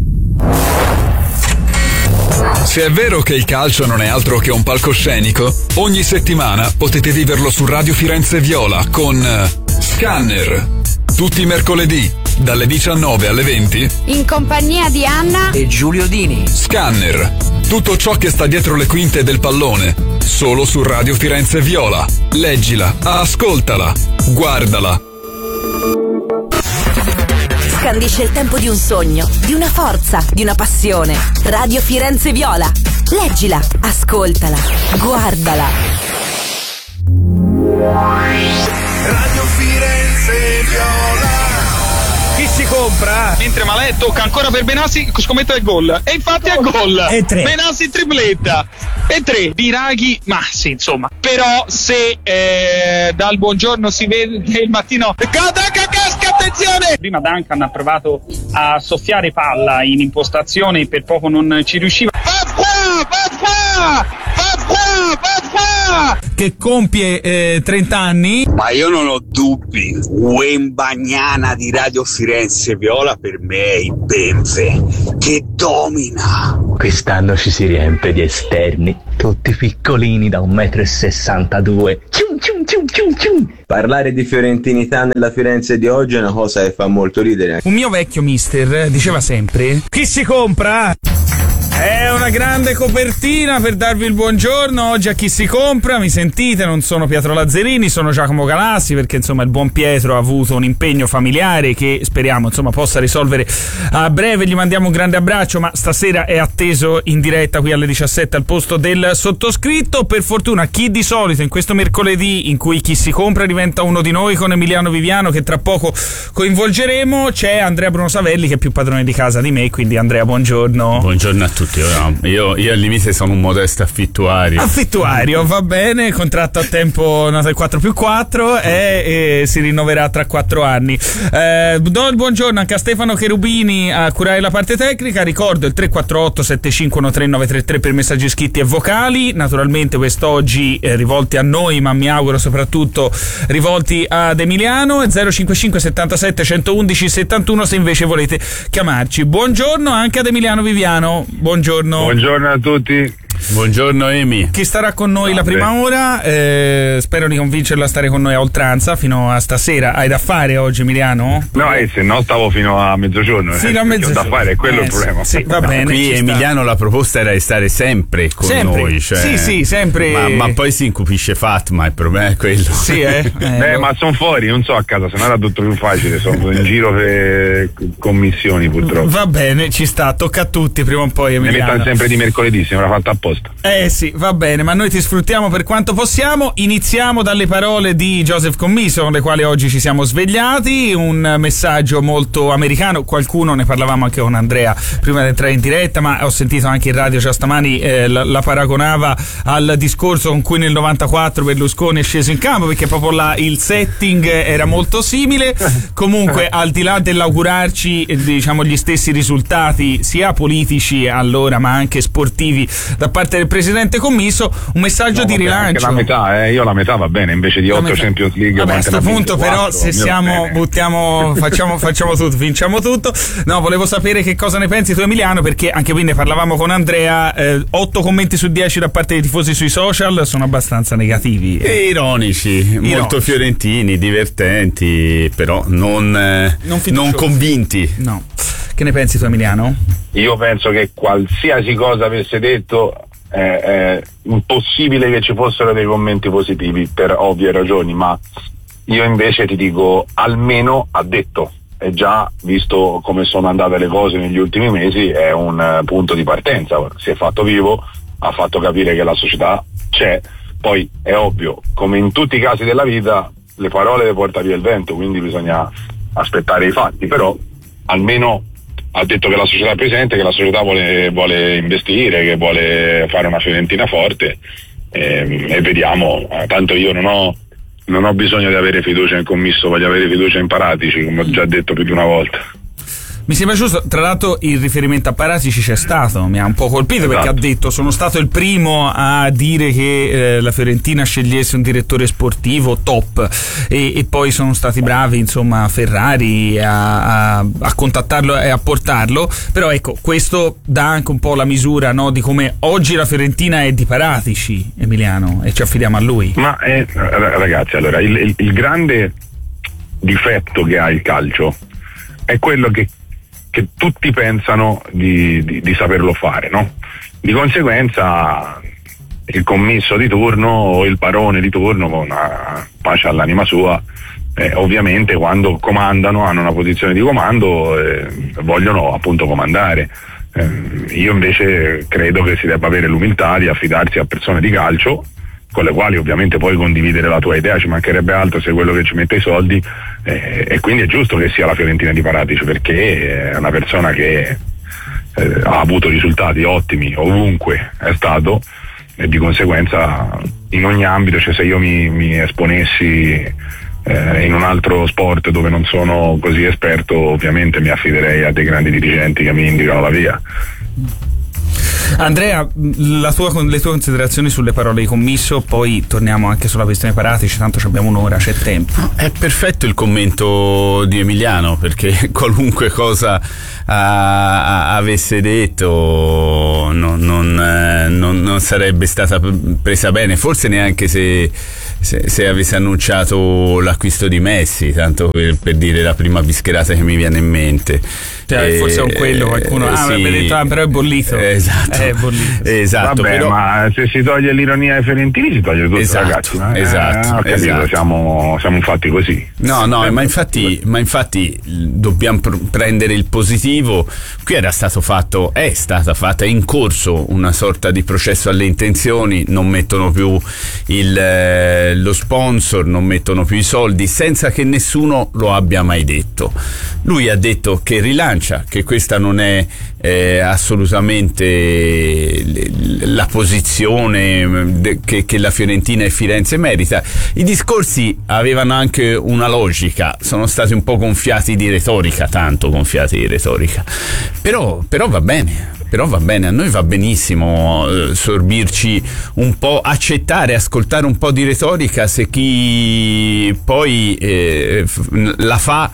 Se è vero che il calcio non è altro che un palcoscenico, ogni settimana potete viverlo su Radio Firenze Viola con Scanner. Tutti i mercoledì, dalle diciannove alle venti, in compagnia di Anna e Giulio Dini. Scanner, tutto ciò che sta dietro le quinte del pallone, solo su Radio Firenze Viola. Leggila, ascoltala, guardala. Scandisce il tempo di un sogno, di una forza, di una passione. Radio Firenze Viola. Leggila, ascoltala, guardala. Radio Firenze Viola. Chi si compra? Mentre Malè tocca ancora per Benassi scommettere il gol. E infatti è gol. E tre. Benassi tripletta. E tre. Biraghi, ma sì, insomma. Però se eh, dal buongiorno si vede il mattino. Catacca casca, attenzione! Prima Duncan ha provato a soffiare palla in impostazione, per poco non ci riusciva. Va qua, va qua, va qua, va qua! Che compie eh, trenta anni. Ma io non ho dubbi, Wembagnana di Radio Firenze Viola per me è il Benfe, che domina. Quest'anno ci si riempie di esterni, tutti piccolini da un metro e sessantadue. Cium, cium, cium, cium, cium. Parlare di fiorentinità nella Firenze di oggi è una cosa che fa molto ridere. Un mio vecchio mister diceva sempre: chi si compra? È una grande copertina per darvi il buongiorno oggi a Chi si compra. Mi sentite? Non sono Pietro Lazzarini, sono Giacomo Galassi, perché insomma il buon Pietro ha avuto un impegno familiare che speriamo insomma possa risolvere a breve. Gli mandiamo un grande abbraccio, ma stasera è atteso in diretta qui alle diciassette al posto del sottoscritto. Per fortuna chi di solito in questo mercoledì in cui Chi si compra diventa uno di noi con Emiliano Viviano, che tra poco coinvolgeremo, c'è Andrea Bruno Savelli che è più padrone di casa di me, quindi Andrea buongiorno. Buongiorno a tutti. Io, io al limite sono un modesto affittuario. Affittuario, va bene, contratto a tempo noto quattro più quattro e, e si rinnoverà tra quattro anni. Eh, do il buongiorno anche a Stefano Cherubini a curare la parte tecnica. Ricordo il tre quattro otto sette cinque uno tre nove tre tre per messaggi scritti e vocali. Naturalmente quest'oggi eh, rivolti a noi, ma mi auguro soprattutto rivolti ad Emiliano. zero cinque cinque settantasette centoudici settantuno se invece volete chiamarci. Buongiorno anche ad Emiliano Viviano. Buongiorno. Buongiorno a tutti. Buongiorno Emi. Chi starà con noi no, la prima beh. ora, eh, spero di convincerlo a stare con noi a oltranza fino a stasera. Hai da fare oggi Emiliano? No, eh, se no stavo fino a mezzogiorno. Fino eh, a mezzogiorno. Da fare, è quello eh, il problema. Sì, va no, bene. Qui Emiliano sta. La proposta era di stare sempre con sempre. noi. Cioè, sì, sì, sempre. Ma, ma poi si incupisce Fatma, il problema è quello. Sì, eh. eh, eh ma sono fuori, non so a casa, se no era tutto più facile, sono in giro per commissioni purtroppo. Va bene, ci sta, tocca a tutti prima o poi Emiliano. Mi mettono sempre di mercoledì, sembra fatto apposta. Eh sì. Va bene, ma noi ti sfruttiamo per quanto possiamo. Iniziamo dalle parole di Joseph Commisso, con le quali oggi ci siamo svegliati. Un messaggio molto americano, qualcuno, ne parlavamo anche con Andrea prima di entrare in diretta, ma ho sentito anche in radio già stamani eh, la, la paragonava al discorso con cui nel novantaquattro Berlusconi è sceso in campo, perché proprio là il setting era molto simile. Comunque, al di là dell'augurarci eh, diciamo gli stessi risultati sia politici allora ma anche sportivi da parte del presidente Commisso, un messaggio no, di rilancio. La metà, eh, io la metà va bene, invece di otto Champions League. Vabbè, a questo punto però se siamo, buttiamo, facciamo, facciamo tutto, vinciamo tutto. No, volevo sapere che cosa ne pensi tu Emiliano, perché anche qui ne parlavamo con Andrea, eh, otto commenti su dieci da parte dei tifosi sui social sono abbastanza negativi. E ironici, ironici, molto fiorentini, divertenti, però non, eh, non, non convinti. No. Che ne pensi tu Emiliano? Io penso che qualsiasi cosa avesse detto è, è impossibile che ci fossero dei commenti positivi per ovvie ragioni, ma io invece ti dico almeno ha detto, e già visto come sono andate le cose negli ultimi mesi è un punto di partenza, si è fatto vivo, ha fatto capire che la società c'è. Poi è ovvio, come in tutti i casi della vita, le parole le porta via il vento, quindi bisogna aspettare i fatti, però almeno ha detto che la società è presente, che la società vuole, vuole investire, che vuole fare una Fiorentina forte, e, e vediamo. Tanto io non ho, non ho bisogno di avere fiducia in Commisso, voglio avere fiducia in Paratici, come ho già detto più di una volta. Mi sembra giusto, tra l'altro il riferimento a Paratici c'è stato, mi ha un po' colpito, esatto, perché ha detto sono stato il primo a dire che eh, la Fiorentina scegliesse un direttore sportivo top e, e poi sono stati bravi insomma Ferrari a, a, a contattarlo e a portarlo, però ecco questo dà anche un po' la misura, no, di come oggi la Fiorentina è di Paratici, Emiliano, e ci affidiamo a lui. Ma eh, ragazzi, allora il, il, il grande difetto che ha il calcio è quello che, che tutti pensano di, di, di saperlo fare, no? Di conseguenza il commisso di turno o il barone di turno, con una pace all'anima sua, eh, ovviamente quando comandano, hanno una posizione di comando, eh, vogliono appunto comandare. Eh, io invece credo che si debba avere l'umiltà di affidarsi a persone di calcio con le quali ovviamente puoi condividere la tua idea, ci mancherebbe altro, se quello che ci mette i soldi, eh, e quindi è giusto che sia la Fiorentina di Paratici, perché è una persona che eh, ha avuto risultati ottimi ovunque è stato, e di conseguenza in ogni ambito, cioè se io mi, mi esponessi eh, in un altro sport dove non sono così esperto, ovviamente mi affiderei a dei grandi dirigenti che mi indicano la via. Andrea, la tua, le tue considerazioni sulle parole di commisso, poi torniamo anche sulla questione Paratici, tanto abbiamo un'ora, c'è tempo. È perfetto il commento di Emiliano, perché qualunque cosa a, a, avesse detto non, non, eh, non, non sarebbe stata presa bene, forse neanche se, se, se avesse annunciato l'acquisto di Messi, tanto per, per dire la prima bischerata che mi viene in mente. Cioè, eh, forse è quello qualcuno, ah, sì, avrebbe detto, ah, però è bollito. Esatto. È bollito. Esatto. Vabbè, però... ma se si toglie l'ironia ai fiorentini si toglie tutto, esatto, ragazzi. Eh, esatto, eh, ho capito, esatto. Siamo, siamo fatti così. No, no, ma infatti, ma infatti dobbiamo pr- prendere il positivo. Qui era stato fatto, è stata fatta, è in corso una sorta di processo alle intenzioni, non mettono più il, eh, lo sponsor, non mettono più i soldi, senza che nessuno lo abbia mai detto. Lui ha detto che rilancia, che questa non è eh, assolutamente la posizione che, che la Fiorentina e Firenze merita. I discorsi avevano anche una logica, sono stati un po' gonfiati di retorica, tanto gonfiati di retorica, però, però va bene. Però va bene, a noi va benissimo eh, sorbirci un po', accettare, ascoltare un po' di retorica, se chi poi eh, la fa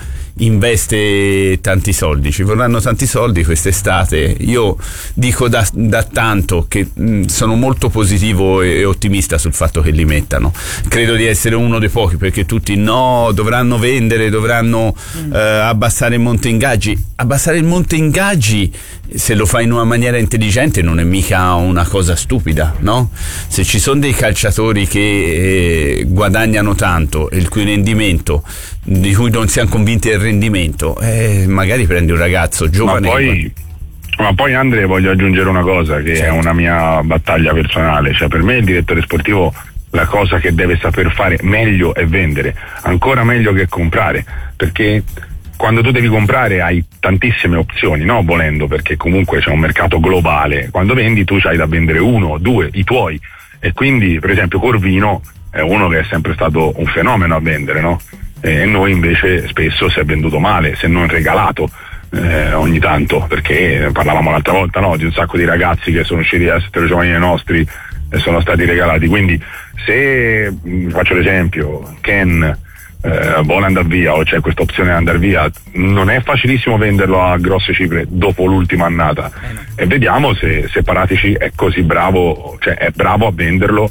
investe tanti soldi. Ci vorranno tanti soldi quest'estate. Io dico da, da tanto che mh, sono molto positivo e, e ottimista sul fatto che li mettano. Credo di essere uno dei pochi, perché tutti no, dovranno vendere, dovranno mm. eh, abbassare il monte ingaggi. Abbassare il monte ingaggi, se lo fai in una maniera intelligente, non è mica una cosa stupida, no? Se ci sono dei calciatori che eh, guadagnano tanto e il cui rendimento, di cui non siamo convinti del rendimento, eh, magari prendi un ragazzo giovane. Ma poi, ma poi Andrea, voglio aggiungere una cosa che certo. è una mia battaglia personale, cioè per me il direttore sportivo la cosa che deve saper fare meglio è vendere, ancora meglio che comprare, perché quando tu devi comprare hai tantissime opzioni, no? Volendo, perché comunque c'è un mercato globale. Quando vendi tu c'hai da vendere uno, due, i tuoi, e quindi per esempio Corvino è uno che è sempre stato un fenomeno a vendere, no? E noi invece spesso si è venduto male, se non regalato eh, ogni tanto, perché parlavamo l'altra volta, no? Di un sacco di ragazzi che sono usciti da essere giovani nostri e sono stati regalati. Quindi se faccio l'esempio, Ken Eh, vuole andare via o c'è questa opzione di andare via, non è facilissimo venderlo a grosse cifre dopo l'ultima annata, e vediamo se, se Paratici è così bravo, cioè è bravo a venderlo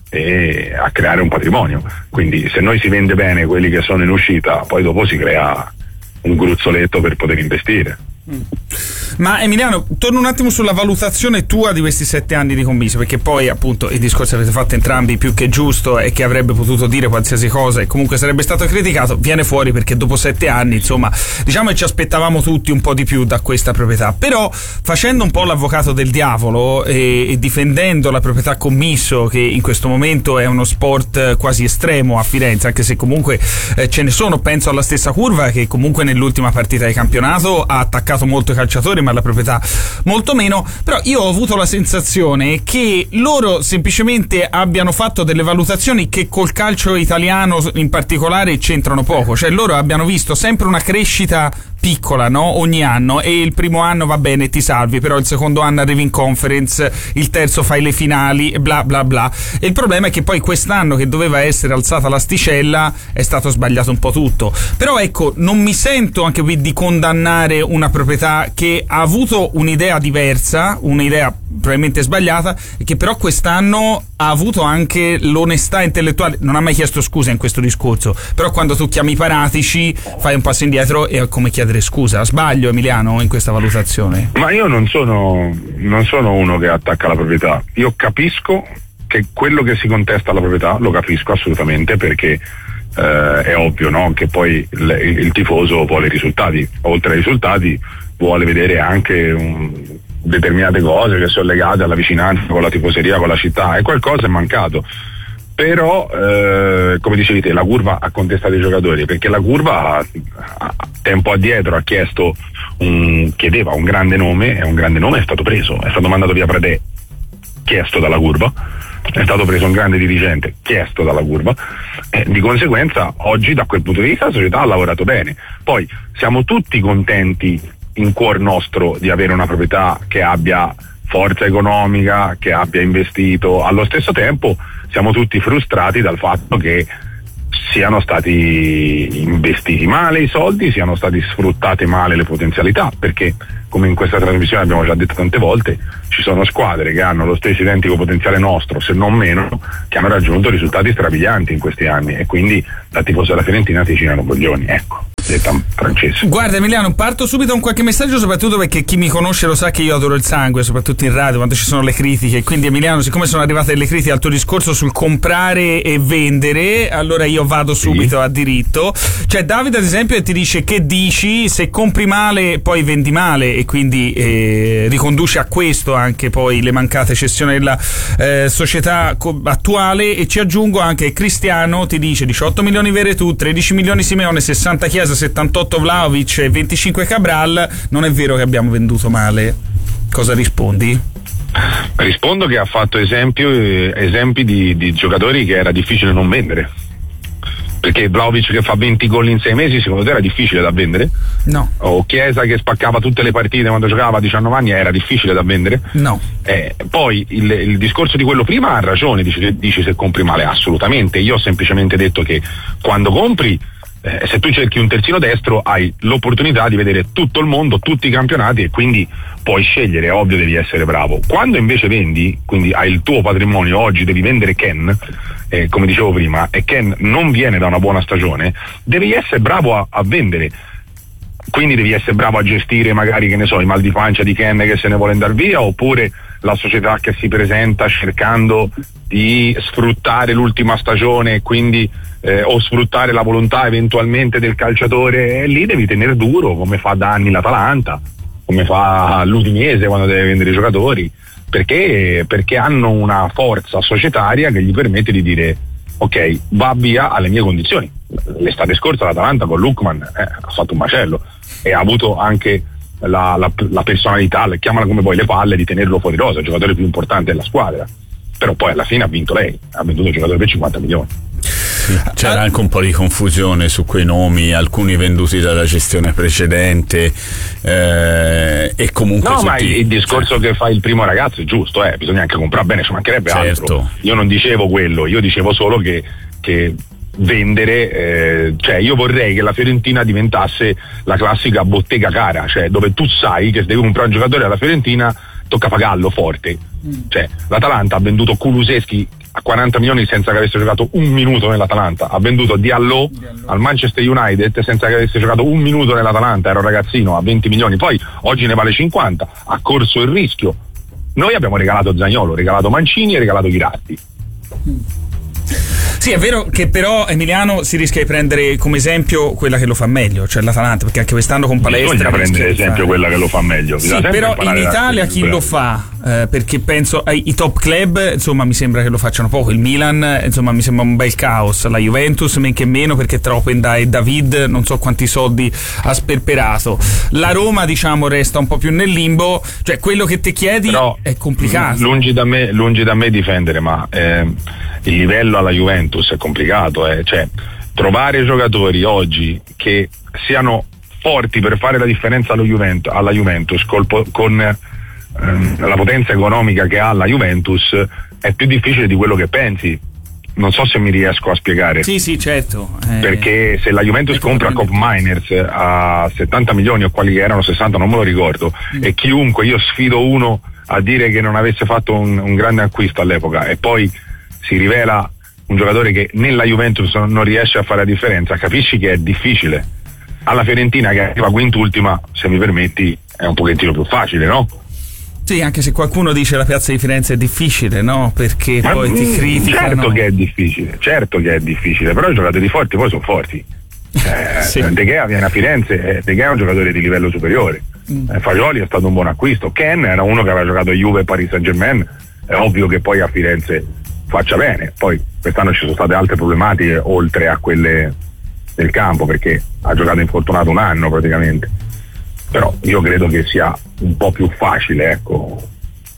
e a creare un patrimonio. Quindi se noi si vende bene quelli che sono in uscita, poi dopo si crea un gruzzoletto per poter investire. Mm. Ma Emiliano, torno un attimo sulla valutazione tua di questi sette anni di commisso, perché poi appunto i discorsi avete fatto entrambi più che giusto, e che avrebbe potuto dire qualsiasi cosa e comunque sarebbe stato criticato, viene fuori perché dopo sette anni insomma diciamo che ci aspettavamo tutti un po' di più da questa proprietà. Però facendo un po' l'avvocato del diavolo e, e difendendo la proprietà commisso, che in questo momento è uno sport quasi estremo a Firenze, anche se comunque eh, ce ne sono, penso alla stessa Curva che comunque nell'ultima partita di campionato ha attaccato molto i calciatori ma la proprietà molto meno. Però io ho avuto la sensazione che loro semplicemente abbiano fatto delle valutazioni che col calcio italiano in particolare c'entrano poco, cioè loro abbiano visto sempre una crescita piccola, no? Ogni anno, e il primo anno va bene, ti salvi, però il secondo anno arrivi in conference, il terzo fai le finali e bla bla bla. E il problema è che poi quest'anno, che doveva essere alzata l'asticella, è stato sbagliato un po' tutto. Però ecco, non mi sento anche qui di condannare una proprietà che ha avuto un'idea diversa, un'idea probabilmente sbagliata, e che però quest'anno ha avuto anche l'onestà intellettuale, non ha mai chiesto scusa in questo discorso, però quando tu chiami Paratici fai un passo indietro e è come chiedere scusa. Sbaglio, Emiliano, in questa valutazione? Ma io non sono non sono uno che attacca la proprietà, io capisco che quello che si contesta alla proprietà lo capisco assolutamente, perché eh, è ovvio, no? Che poi il, il tifoso vuole i risultati, oltre ai risultati vuole vedere anche un, determinate cose che sono legate alla vicinanza con la tifoseria, con la città, e qualcosa è mancato. Però eh, come dicevi te, la curva ha contestato i giocatori, perché la curva a, a, tempo addietro ha chiesto un, chiedeva un grande nome, e un grande nome è stato preso, è stato mandato via Pradè, chiesto dalla curva, è stato preso un grande dirigente chiesto dalla curva, e di conseguenza oggi da quel punto di vista la società ha lavorato bene. Poi siamo tutti contenti in cuor nostro di avere una proprietà che abbia forza economica, che abbia investito. Allo stesso tempo siamo tutti frustrati dal fatto che siano stati investiti male i soldi, siano stati sfruttate male le potenzialità, perché come in questa trasmissione abbiamo già detto tante volte, ci sono squadre che hanno lo stesso identico potenziale nostro, se non meno, che hanno raggiunto risultati strabilianti in questi anni, e quindi da tifoso della Fiorentina ti girano coglioni, ecco, detta francese. Guarda Emiliano, parto subito con qualche messaggio, soprattutto perché chi mi conosce lo sa che io adoro il sangue, soprattutto in radio quando ci sono le critiche, quindi Emiliano, siccome sono arrivate delle critiche al tuo discorso sul comprare e vendere, allora io vado subito sì. a diritto. C'è Davide ad esempio che ti dice: che dici, se compri male poi vendi male, e quindi eh, riconduce a questo anche poi le mancate cessioni della eh, società co- attuale. E ci aggiungo anche Cristiano, ti dice diciotto milioni Veretù, tredici milioni Simeone, sessanta Chiesa, settantotto Vlahovic e venticinque Cabral, non è vero che abbiamo venduto male. Cosa rispondi? Rispondo che ha fatto esempio, eh, esempi di, di giocatori che era difficile non vendere. Perché Vlahovic che fa venti gol in sei mesi, secondo te era difficile da vendere? No. O Chiesa che spaccava tutte le partite quando giocava a diciannove anni, era difficile da vendere? No. Eh, poi il, il discorso di quello prima ha ragione, dici, dici se compri male, assolutamente. Io ho semplicemente detto che quando compri, eh, se tu cerchi un terzino destro hai l'opportunità di vedere tutto il mondo, tutti i campionati, e quindi puoi scegliere, è ovvio, devi essere bravo. Quando invece vendi, quindi hai il tuo patrimonio, oggi devi vendere Ken, eh, come dicevo prima, e Ken non viene da una buona stagione, devi essere bravo a, a vendere. Quindi devi essere bravo a gestire magari, che ne so, i mal di pancia di Ken che se ne vuole andare via, oppure la società che si presenta cercando di sfruttare l'ultima stagione, quindi eh, o sfruttare la volontà eventualmente del calciatore, e lì devi tenere duro, come fa da anni l'Atalanta, come fa l'Udinese quando deve vendere i giocatori, perché, perché hanno una forza societaria che gli permette di dire ok, va via alle mie condizioni. L'estate scorsa l'Atalanta con Lookman eh, ha fatto un macello e ha avuto anche la, la, la personalità, chiamala come vuoi, le palle di tenerlo fuori rosa, il giocatore più importante della squadra. Però poi alla fine ha vinto lei, ha venduto il giocatore per cinquanta milioni. Sì, c'era anche un po' di confusione su quei nomi, alcuni venduti dalla gestione precedente, eh, e comunque no, ma tutti, il, il discorso cioè, che fa il primo ragazzo è giusto, eh, bisogna anche comprare bene, ci mancherebbe certo. altro. Io non dicevo quello, io dicevo solo che, che vendere, eh, cioè io vorrei che la Fiorentina diventasse la classica bottega cara, cioè dove tu sai che se devi comprare un giocatore alla Fiorentina tocca pagarlo forte. Mm. Cioè l'Atalanta ha venduto Kulusevski a quaranta milioni senza che avesse giocato un minuto nell'Atalanta, ha venduto Diallo al Manchester United senza che avesse giocato un minuto nell'Atalanta, era un ragazzino, a venti milioni, poi oggi ne vale cinquanta, ha corso il rischio. Noi abbiamo regalato Zaniolo, regalato Mancini e regalato Ghirardi. Mm. Sì, è vero che però Emiliano si rischia di prendere come esempio quella che lo fa meglio, cioè l'Atalanta, perché anche quest'anno con Palestra bisogna prendere esempio fare. quella che lo fa meglio. Sì, però in Italia chi lo fa? Eh, perché penso ai i top club, insomma, mi sembra che lo facciano poco. Il Milan, insomma, mi sembra un bel caos. La Juventus men che meno, perché tra Openda e David non so quanti soldi ha sperperato. La Roma, diciamo, resta un po' più nel limbo, cioè quello che ti chiedi però è complicato. Lungi da me, lungi da me difendere, ma eh, il livello alla Juventus è complicato, eh. Cioè trovare giocatori oggi che siano forti per fare la differenza allo Juventus, alla Juventus col, con ehm, la potenza economica che ha la Juventus è più difficile di quello che pensi. Non so se mi riesco a spiegare. Sì, sì, certo. Eh, perché se la Juventus compra Kopp Miners a settanta milioni o quali che erano sessanta, non me lo ricordo, mm. e chiunque, io sfido uno a dire che non avesse fatto un, un grande acquisto all'epoca e poi si rivela un giocatore che nella Juventus non riesce a fare la differenza, capisci che è difficile. Alla Fiorentina, che arriva quintultima, se mi permetti, è un pochettino più facile, no? Sì, anche se qualcuno dice la piazza di Firenze è difficile, no? Perché Ma poi ti criticano. Certo che è difficile, certo che è difficile, però i giocatori forti poi sono forti. Eh, sì. De Gea viene a Firenze, De Gea è un giocatore di livello superiore. Mm. Eh, Fagioli è stato un buon acquisto. Ken era uno che aveva giocato a Juve e Paris Saint-Germain, è ovvio che poi a Firenze faccia bene. Poi quest'anno ci sono state altre problematiche oltre a quelle del campo, perché ha giocato infortunato un anno praticamente, però io credo che sia un po' più facile, ecco.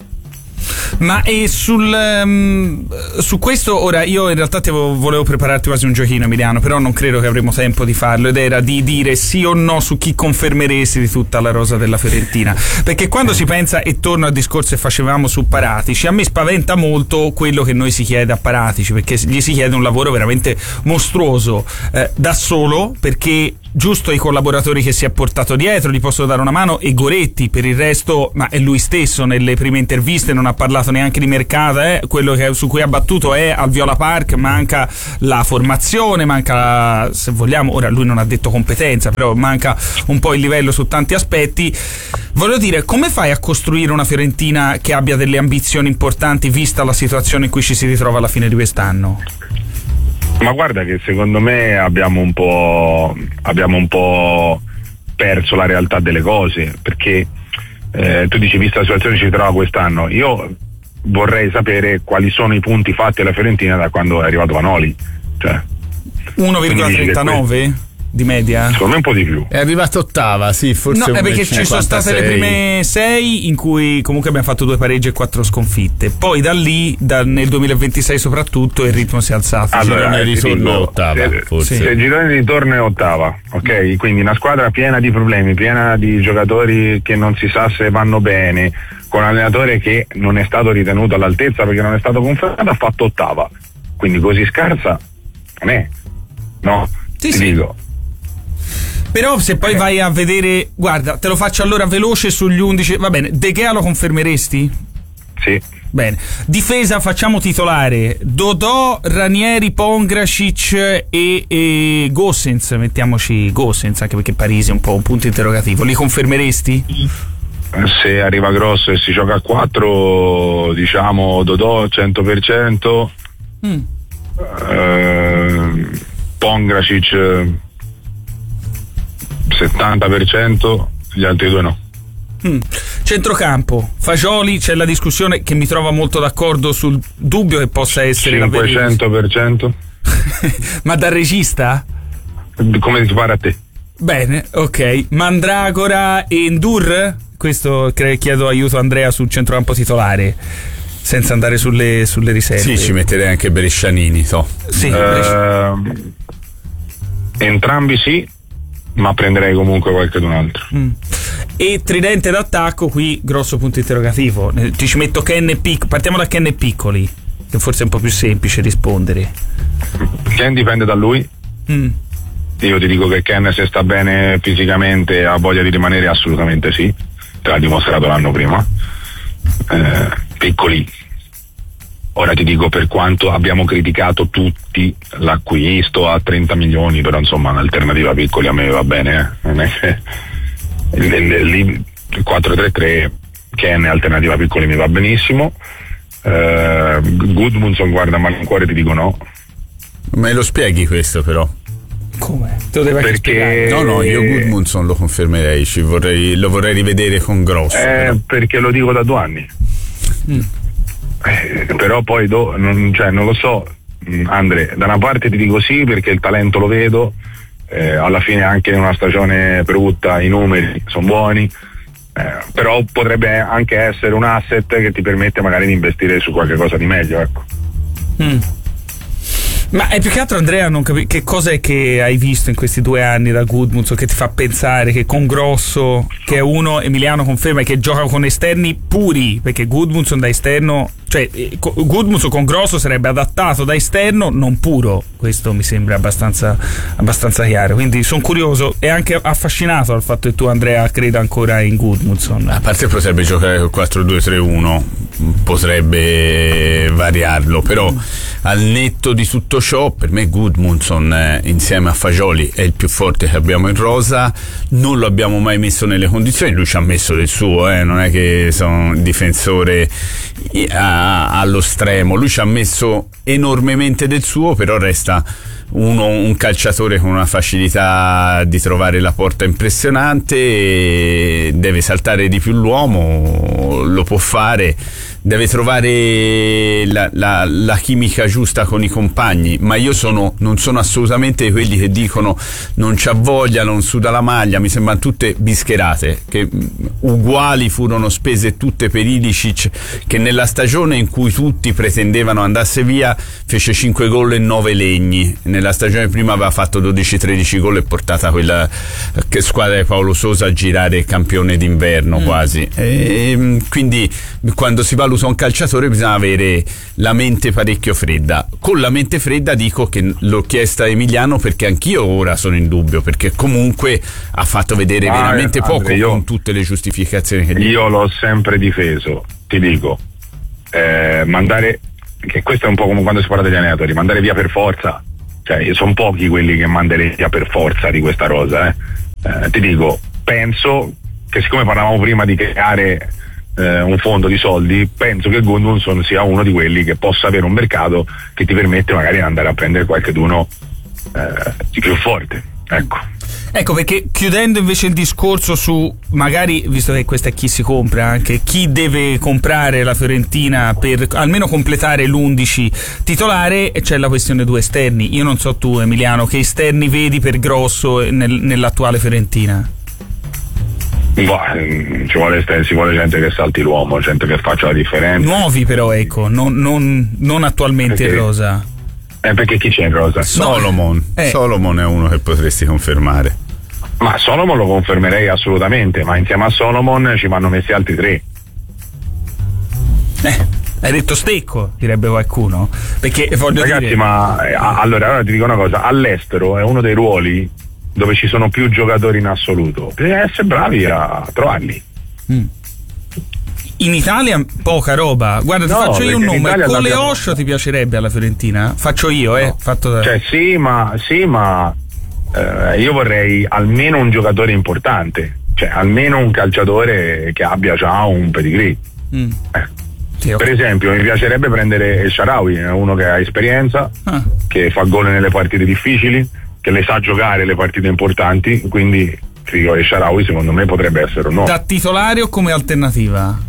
Ma e sul um, su questo ora io in realtà ti volevo, volevo prepararti quasi un giochino, Emiliano, però non credo che avremo tempo di farlo, ed era di dire sì o no su chi confermeresti di tutta la rosa della Fiorentina, perché quando si pensa, e torno al discorso che facevamo su Paratici, a me spaventa molto quello che noi si chiede a Paratici, perché gli si chiede un lavoro veramente mostruoso, eh, da solo, perché giusto i collaboratori che si è portato dietro gli possono dare una mano, e Goretti, per il resto, ma è lui stesso nelle prime interviste non ha parlato neanche di mercato, eh? Quello che, su cui ha battuto è al Viola Park, manca la formazione, manca, se vogliamo, ora lui non ha detto competenza, però manca un po' il livello su tanti aspetti. Voglio dire, come fai a costruire una Fiorentina che abbia delle ambizioni importanti vista la situazione in cui ci si ritrova alla fine di quest'anno? Ma guarda che secondo me abbiamo un po' abbiamo un po' perso la realtà delle cose, perché eh, tu dici vista la situazione che ci trova quest'anno, io vorrei sapere quali sono i punti fatti alla Fiorentina da quando è arrivato Vanoli, cioè uno virgola trentanove di media? Secondo me un po' di più. È arrivato ottava, sì, forse. No, è perché ci sono state le prime sei in cui comunque abbiamo fatto due pareggi e quattro sconfitte. Poi da lì, da, nel duemilaventisei soprattutto, il ritmo si è alzato. Allora, il ritorno è ottava, se, forse. Se il girone di ritorno è ottava, ok? Quindi una squadra piena di problemi, piena di giocatori che non si sa se vanno bene, con un allenatore che non è stato ritenuto all'altezza perché non è stato confermato, ha fatto ottava. Quindi così scarsa non è, no? Sì, Ti sì. dico. Però se poi vai a vedere, guarda, te lo faccio allora veloce sugli undici, va bene, De Gea lo confermeresti? Sì. Bene, difesa facciamo titolare Dodò, Ranieri, Pongracic e, e Gosens, mettiamoci Gosens, anche perché Parisi è un po' un punto interrogativo, li confermeresti? Se arriva grosso e si gioca a quattro, diciamo Dodò cento per cento, mm. eh, Pongracic settanta per cento, gli altri due no. Mm. Centrocampo, Fagioli, c'è la discussione che mi trova molto d'accordo sul dubbio che possa essere cinquecento per cento. Ma da regista? Come ti pare a te? Bene, ok. Mandragora e Ndur? Questo cre- chiedo aiuto a Andrea sul centrocampo titolare, senza andare sulle, sulle riserve. Sì, ci metterei anche Brescianini, so. Sì, uh, entrambi sì, ma prenderei comunque qualcun altro. Mm. E tridente d'attacco, qui grosso punto interrogativo. Ti ci metto Ken e Piccoli. Partiamo da Ken e Piccoli, che forse è un po' più semplice rispondere. Ken dipende da lui. Mm. Io ti dico che Ken, se sta bene fisicamente, ha voglia di rimanere, assolutamente sì. Te l'ha dimostrato l'anno prima. Eh, Piccoli. Ora ti dico, per quanto abbiamo criticato tutti l'acquisto a trenta milioni, però insomma un'alternativa a Piccoli a me va bene, eh? Non è che lì il quattro tre tre Ken è alternativa a Piccoli, mi va benissimo. eh, Gudmundsson, guarda, ma cuore ti dico no. Me lo spieghi questo però? Come? Te lo devi Perché spiegare. No, no, io Gudmundsson lo confermerei, ci vorrei, lo vorrei rivedere con Grosso. Eh, però. Perché lo dico da due anni. Mm. Eh, però poi do, non, cioè, non lo so, Andre, da una parte ti dico sì perché il talento lo vedo, eh, alla fine anche in una stagione brutta i numeri sono buoni, eh, però potrebbe anche essere un asset che ti permette magari di investire su qualche cosa di meglio, ecco. Mm. Ma è più che altro, Andrea, non capi- che cosa è che hai visto in questi due anni da Gudmundsson che ti fa pensare che con Grosso, che è uno, Emiliano conferma, che gioca con esterni puri, perché Gudmundsson da esterno, cioè Gudmundsson con Grosso sarebbe adattato da esterno non puro, questo mi sembra abbastanza, abbastanza chiaro, quindi sono curioso e anche affascinato dal fatto che tu, Andrea, creda ancora in Gudmundsson. A parte potrebbe giocare col quattro due tre uno, potrebbe variarlo, però mm. al netto di tutto ciò, per me Gudmundsson eh, insieme a Fagioli è il più forte che abbiamo in rosa, non lo abbiamo mai messo nelle condizioni, lui ci ha messo del suo, eh, non è che sono un difensore a, allo stremo, lui ci ha messo enormemente del suo, però resta uno, un calciatore con una facilità di trovare la porta impressionante, deve saltare di più l'uomo, lo può fare, deve trovare la, la, la chimica giusta con i compagni, ma io sono, non sono assolutamente quelli che dicono non c'ha voglia, non suda la maglia, mi sembrano tutte bischerate, che uguali furono spese tutte per Ilicic, che nella stagione in cui tutti pretendevano andasse via fece cinque gol e nove legni, nella stagione prima aveva fatto dodici tredici gol e portata quella che squadra di Paolo Sosa a girare campione d'inverno mm. quasi, e quindi quando si valuta un calciatore bisogna avere la mente parecchio fredda. Con la mente fredda dico che l'ho chiesta a Emiliano perché anch'io ora sono in dubbio, perché comunque ha fatto vedere ah, veramente Andre, poco io, con tutte le giustificazioni che io l'ho sempre difeso, ti dico, eh, mandare, che questo è un po' come quando si parla degli allenatori, mandare via per forza, cioè sono pochi quelli che manderei via per forza di questa rosa, eh. Eh, ti dico, penso che siccome parlavamo prima di creare Eh, un fondo di soldi, penso che Gudmundsson sia uno di quelli che possa avere un mercato che ti permette magari di andare a prendere qualcheduno eh, di più forte, ecco. Ecco, perché chiudendo invece il discorso su magari, visto che questo è chi si compra, anche chi deve comprare la Fiorentina per almeno completare l'undici titolare, c'è la questione due esterni. Io non so tu, Emiliano, che esterni vedi per Grosso nel, nell'attuale Fiorentina? Bah, ci vuole, ci vuole gente che salti l'uomo, gente che faccia la differenza. Nuovi però, ecco, non, non, non attualmente perché, in rosa. Eh, perché chi c'è in rosa? Solomon. Eh. Solomon è uno che potresti confermare. Ma Solomon lo confermerei assolutamente, ma insieme a Solomon ci vanno messi altri tre. Eh, hai detto stecco, direbbe qualcuno. Perché voglio Ragazzi, dire... ma eh, allora, allora ti dico una cosa, all'estero è uno dei ruoli dove ci sono più giocatori in assoluto, bisogna essere bravi a trovarli. Mm. In Italia poca roba. Guarda, ti no, faccio io un nome. Coleoscio ti piacerebbe alla Fiorentina? Faccio io, eh. No. Fatto da... Cioè sì, ma sì, ma eh, io vorrei almeno un giocatore importante, cioè almeno un calciatore che abbia già un pedigree. Mm. Eh. Sì, okay. Per esempio, mi piacerebbe prendere El Shaarawy, uno che ha esperienza, ah. che fa gol nelle partite difficili, che le sa giocare le partite importanti, quindi dico, El Shaarawy secondo me potrebbe essere un no. Da titolare o come alternativa?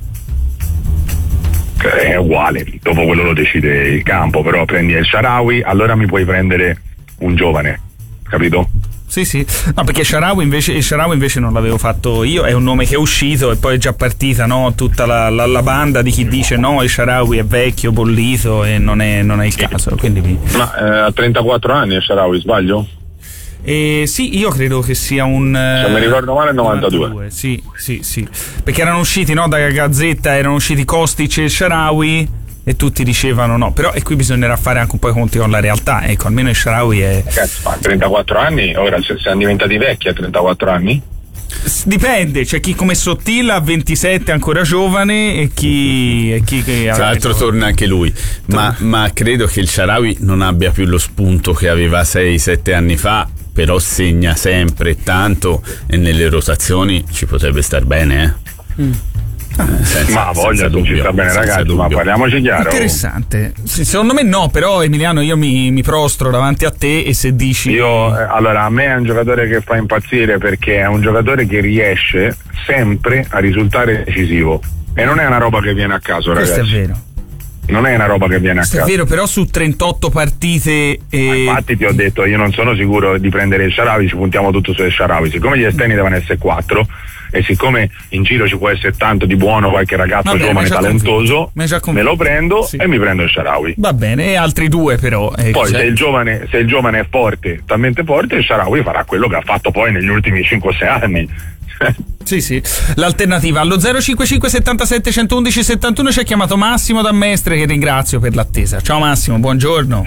È uguale, dopo quello lo decide il campo, però prendi El Shaarawy, allora mi puoi prendere un giovane, capito? Sì, sì, no, perché Shaarawy invece, il Shaarawy invece non l'avevo fatto io, è un nome che è uscito e poi è già partita, no? Tutta la, la, la banda di chi dice no, il Shaarawy è vecchio, bollito e non è, non è il caso, quindi mi... Ma eh, ha trentaquattro anni il Shaarawy, sbaglio? Eh, sì, io credo che sia un... Se mi ricordo male, novantadue. novantadue. Sì, sì, sì, perché erano usciti, no, dalla Gazzetta, erano usciti Kostic e Shaarawy e tutti dicevano no, però e qui bisognerà fare anche un po' i conti con la realtà, ecco, almeno il Shaarawy è... Cazzo, ma trentaquattro anni, ora siamo diventati vecchi a trentaquattro anni? Dipende, c'è chi come Sottilla a ventisette ancora giovane e chi, e chi che tra l'altro torna anche lui, ma, ma credo che il Shaarawy non abbia più lo spunto che aveva sei sette anni fa, però segna sempre tanto e nelle rotazioni ci potrebbe star bene, eh? Mm. Eh, senza, ma voglia, tu ci sta bene, ragazzi, dubbio. Ma parliamoci chiaro. Interessante. Sì, secondo me no, però Emiliano, io mi, mi prostro davanti a te e se dici... Io, eh, allora, a me è un giocatore che fa impazzire perché è un giocatore che riesce sempre a risultare decisivo e non è una roba che viene a caso, ragazzi. Questo è vero. Non è una roba che viene a caso. È vero, però su trentotto partite e... infatti ti ho detto, io non sono sicuro di prendere il Shaarawy, ci puntiamo tutto su El Shaarawy, siccome gli esterni devono essere quattro, e siccome in giro ci può essere tanto di buono, qualche ragazzo Vabbè, giovane talentoso, me lo prendo sì. e mi prendo il Shaarawy. Va bene, e altri due però. Eh, poi cioè... se il giovane se il giovane è forte, talmente forte, il Shaarawy farà quello che ha fatto poi negli ultimi cinque sei anni. Sì, sì. L'alternativa allo zero cinque cinque settantasette centoudici settantuno ci ha chiamato Massimo da Mestre, che ringrazio per l'attesa. Ciao Massimo, buongiorno.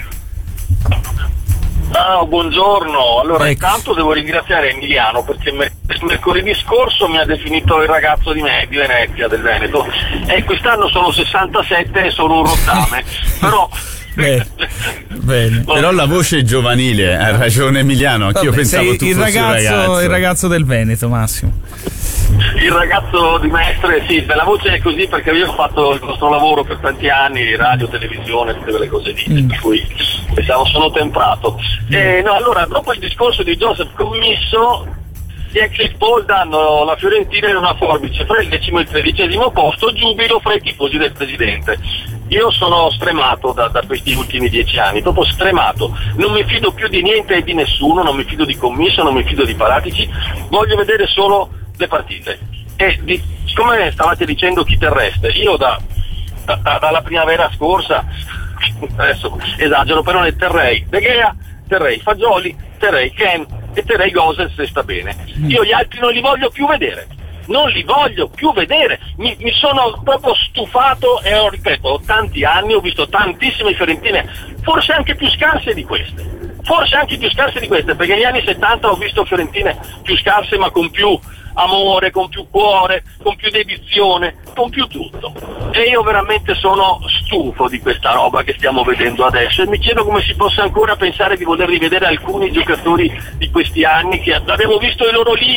Ah, buongiorno. Allora, ecco. intanto devo ringraziare Emiliano perché mer- mercoledì scorso mi ha definito il ragazzo di, me, di Venezia, del Veneto, e quest'anno sono sessantasette e sono un rottame. Però Beh, bene. Però la voce è giovanile, ha ragione Emiliano, anch'io Vabbè, pensavo tu il fossi ragazzo, un ragazzo. il ragazzo del Veneto, Massimo. il ragazzo di Mestre, sì, la voce è così perché io ho fatto il nostro lavoro per tanti anni, radio, televisione, tutte quelle cose lì, mm. per cui diciamo, sono temprato. Mm. E, no, allora, dopo il discorso di Joseph Commisso, gli exit poll danno la Fiorentina in una forbice fra il decimo e il tredicesimo posto, giubilo fra i tifosi del presidente. Io sono stremato da, da questi ultimi dieci anni, proprio stremato, non mi fido più di niente e di nessuno, non mi fido di Commisso, non mi fido di Paratici, voglio vedere solo le partite. E di, come stavate dicendo chi terrestre, io da, da, da, dalla primavera scorsa, adesso esagero, però ne terrei De Gea, terrei Fagioli, terrei Ken e terrei Gosens se sta bene. Io gli altri non li voglio più vedere. Non li voglio più vedere, mi, mi sono proprio stufato e ho, ripeto, ho tanti anni, ho visto tantissime Fiorentine, forse anche più scarse di queste, forse anche più scarse di queste, perché negli anni settanta ho visto Fiorentine più scarse ma con più amore, con più cuore, con più dedizione, con più tutto. E io veramente sono stufo di questa roba che stiamo vedendo adesso e mi chiedo come si possa ancora pensare di voler rivedere alcuni giocatori di questi anni che abbiamo visto i loro lì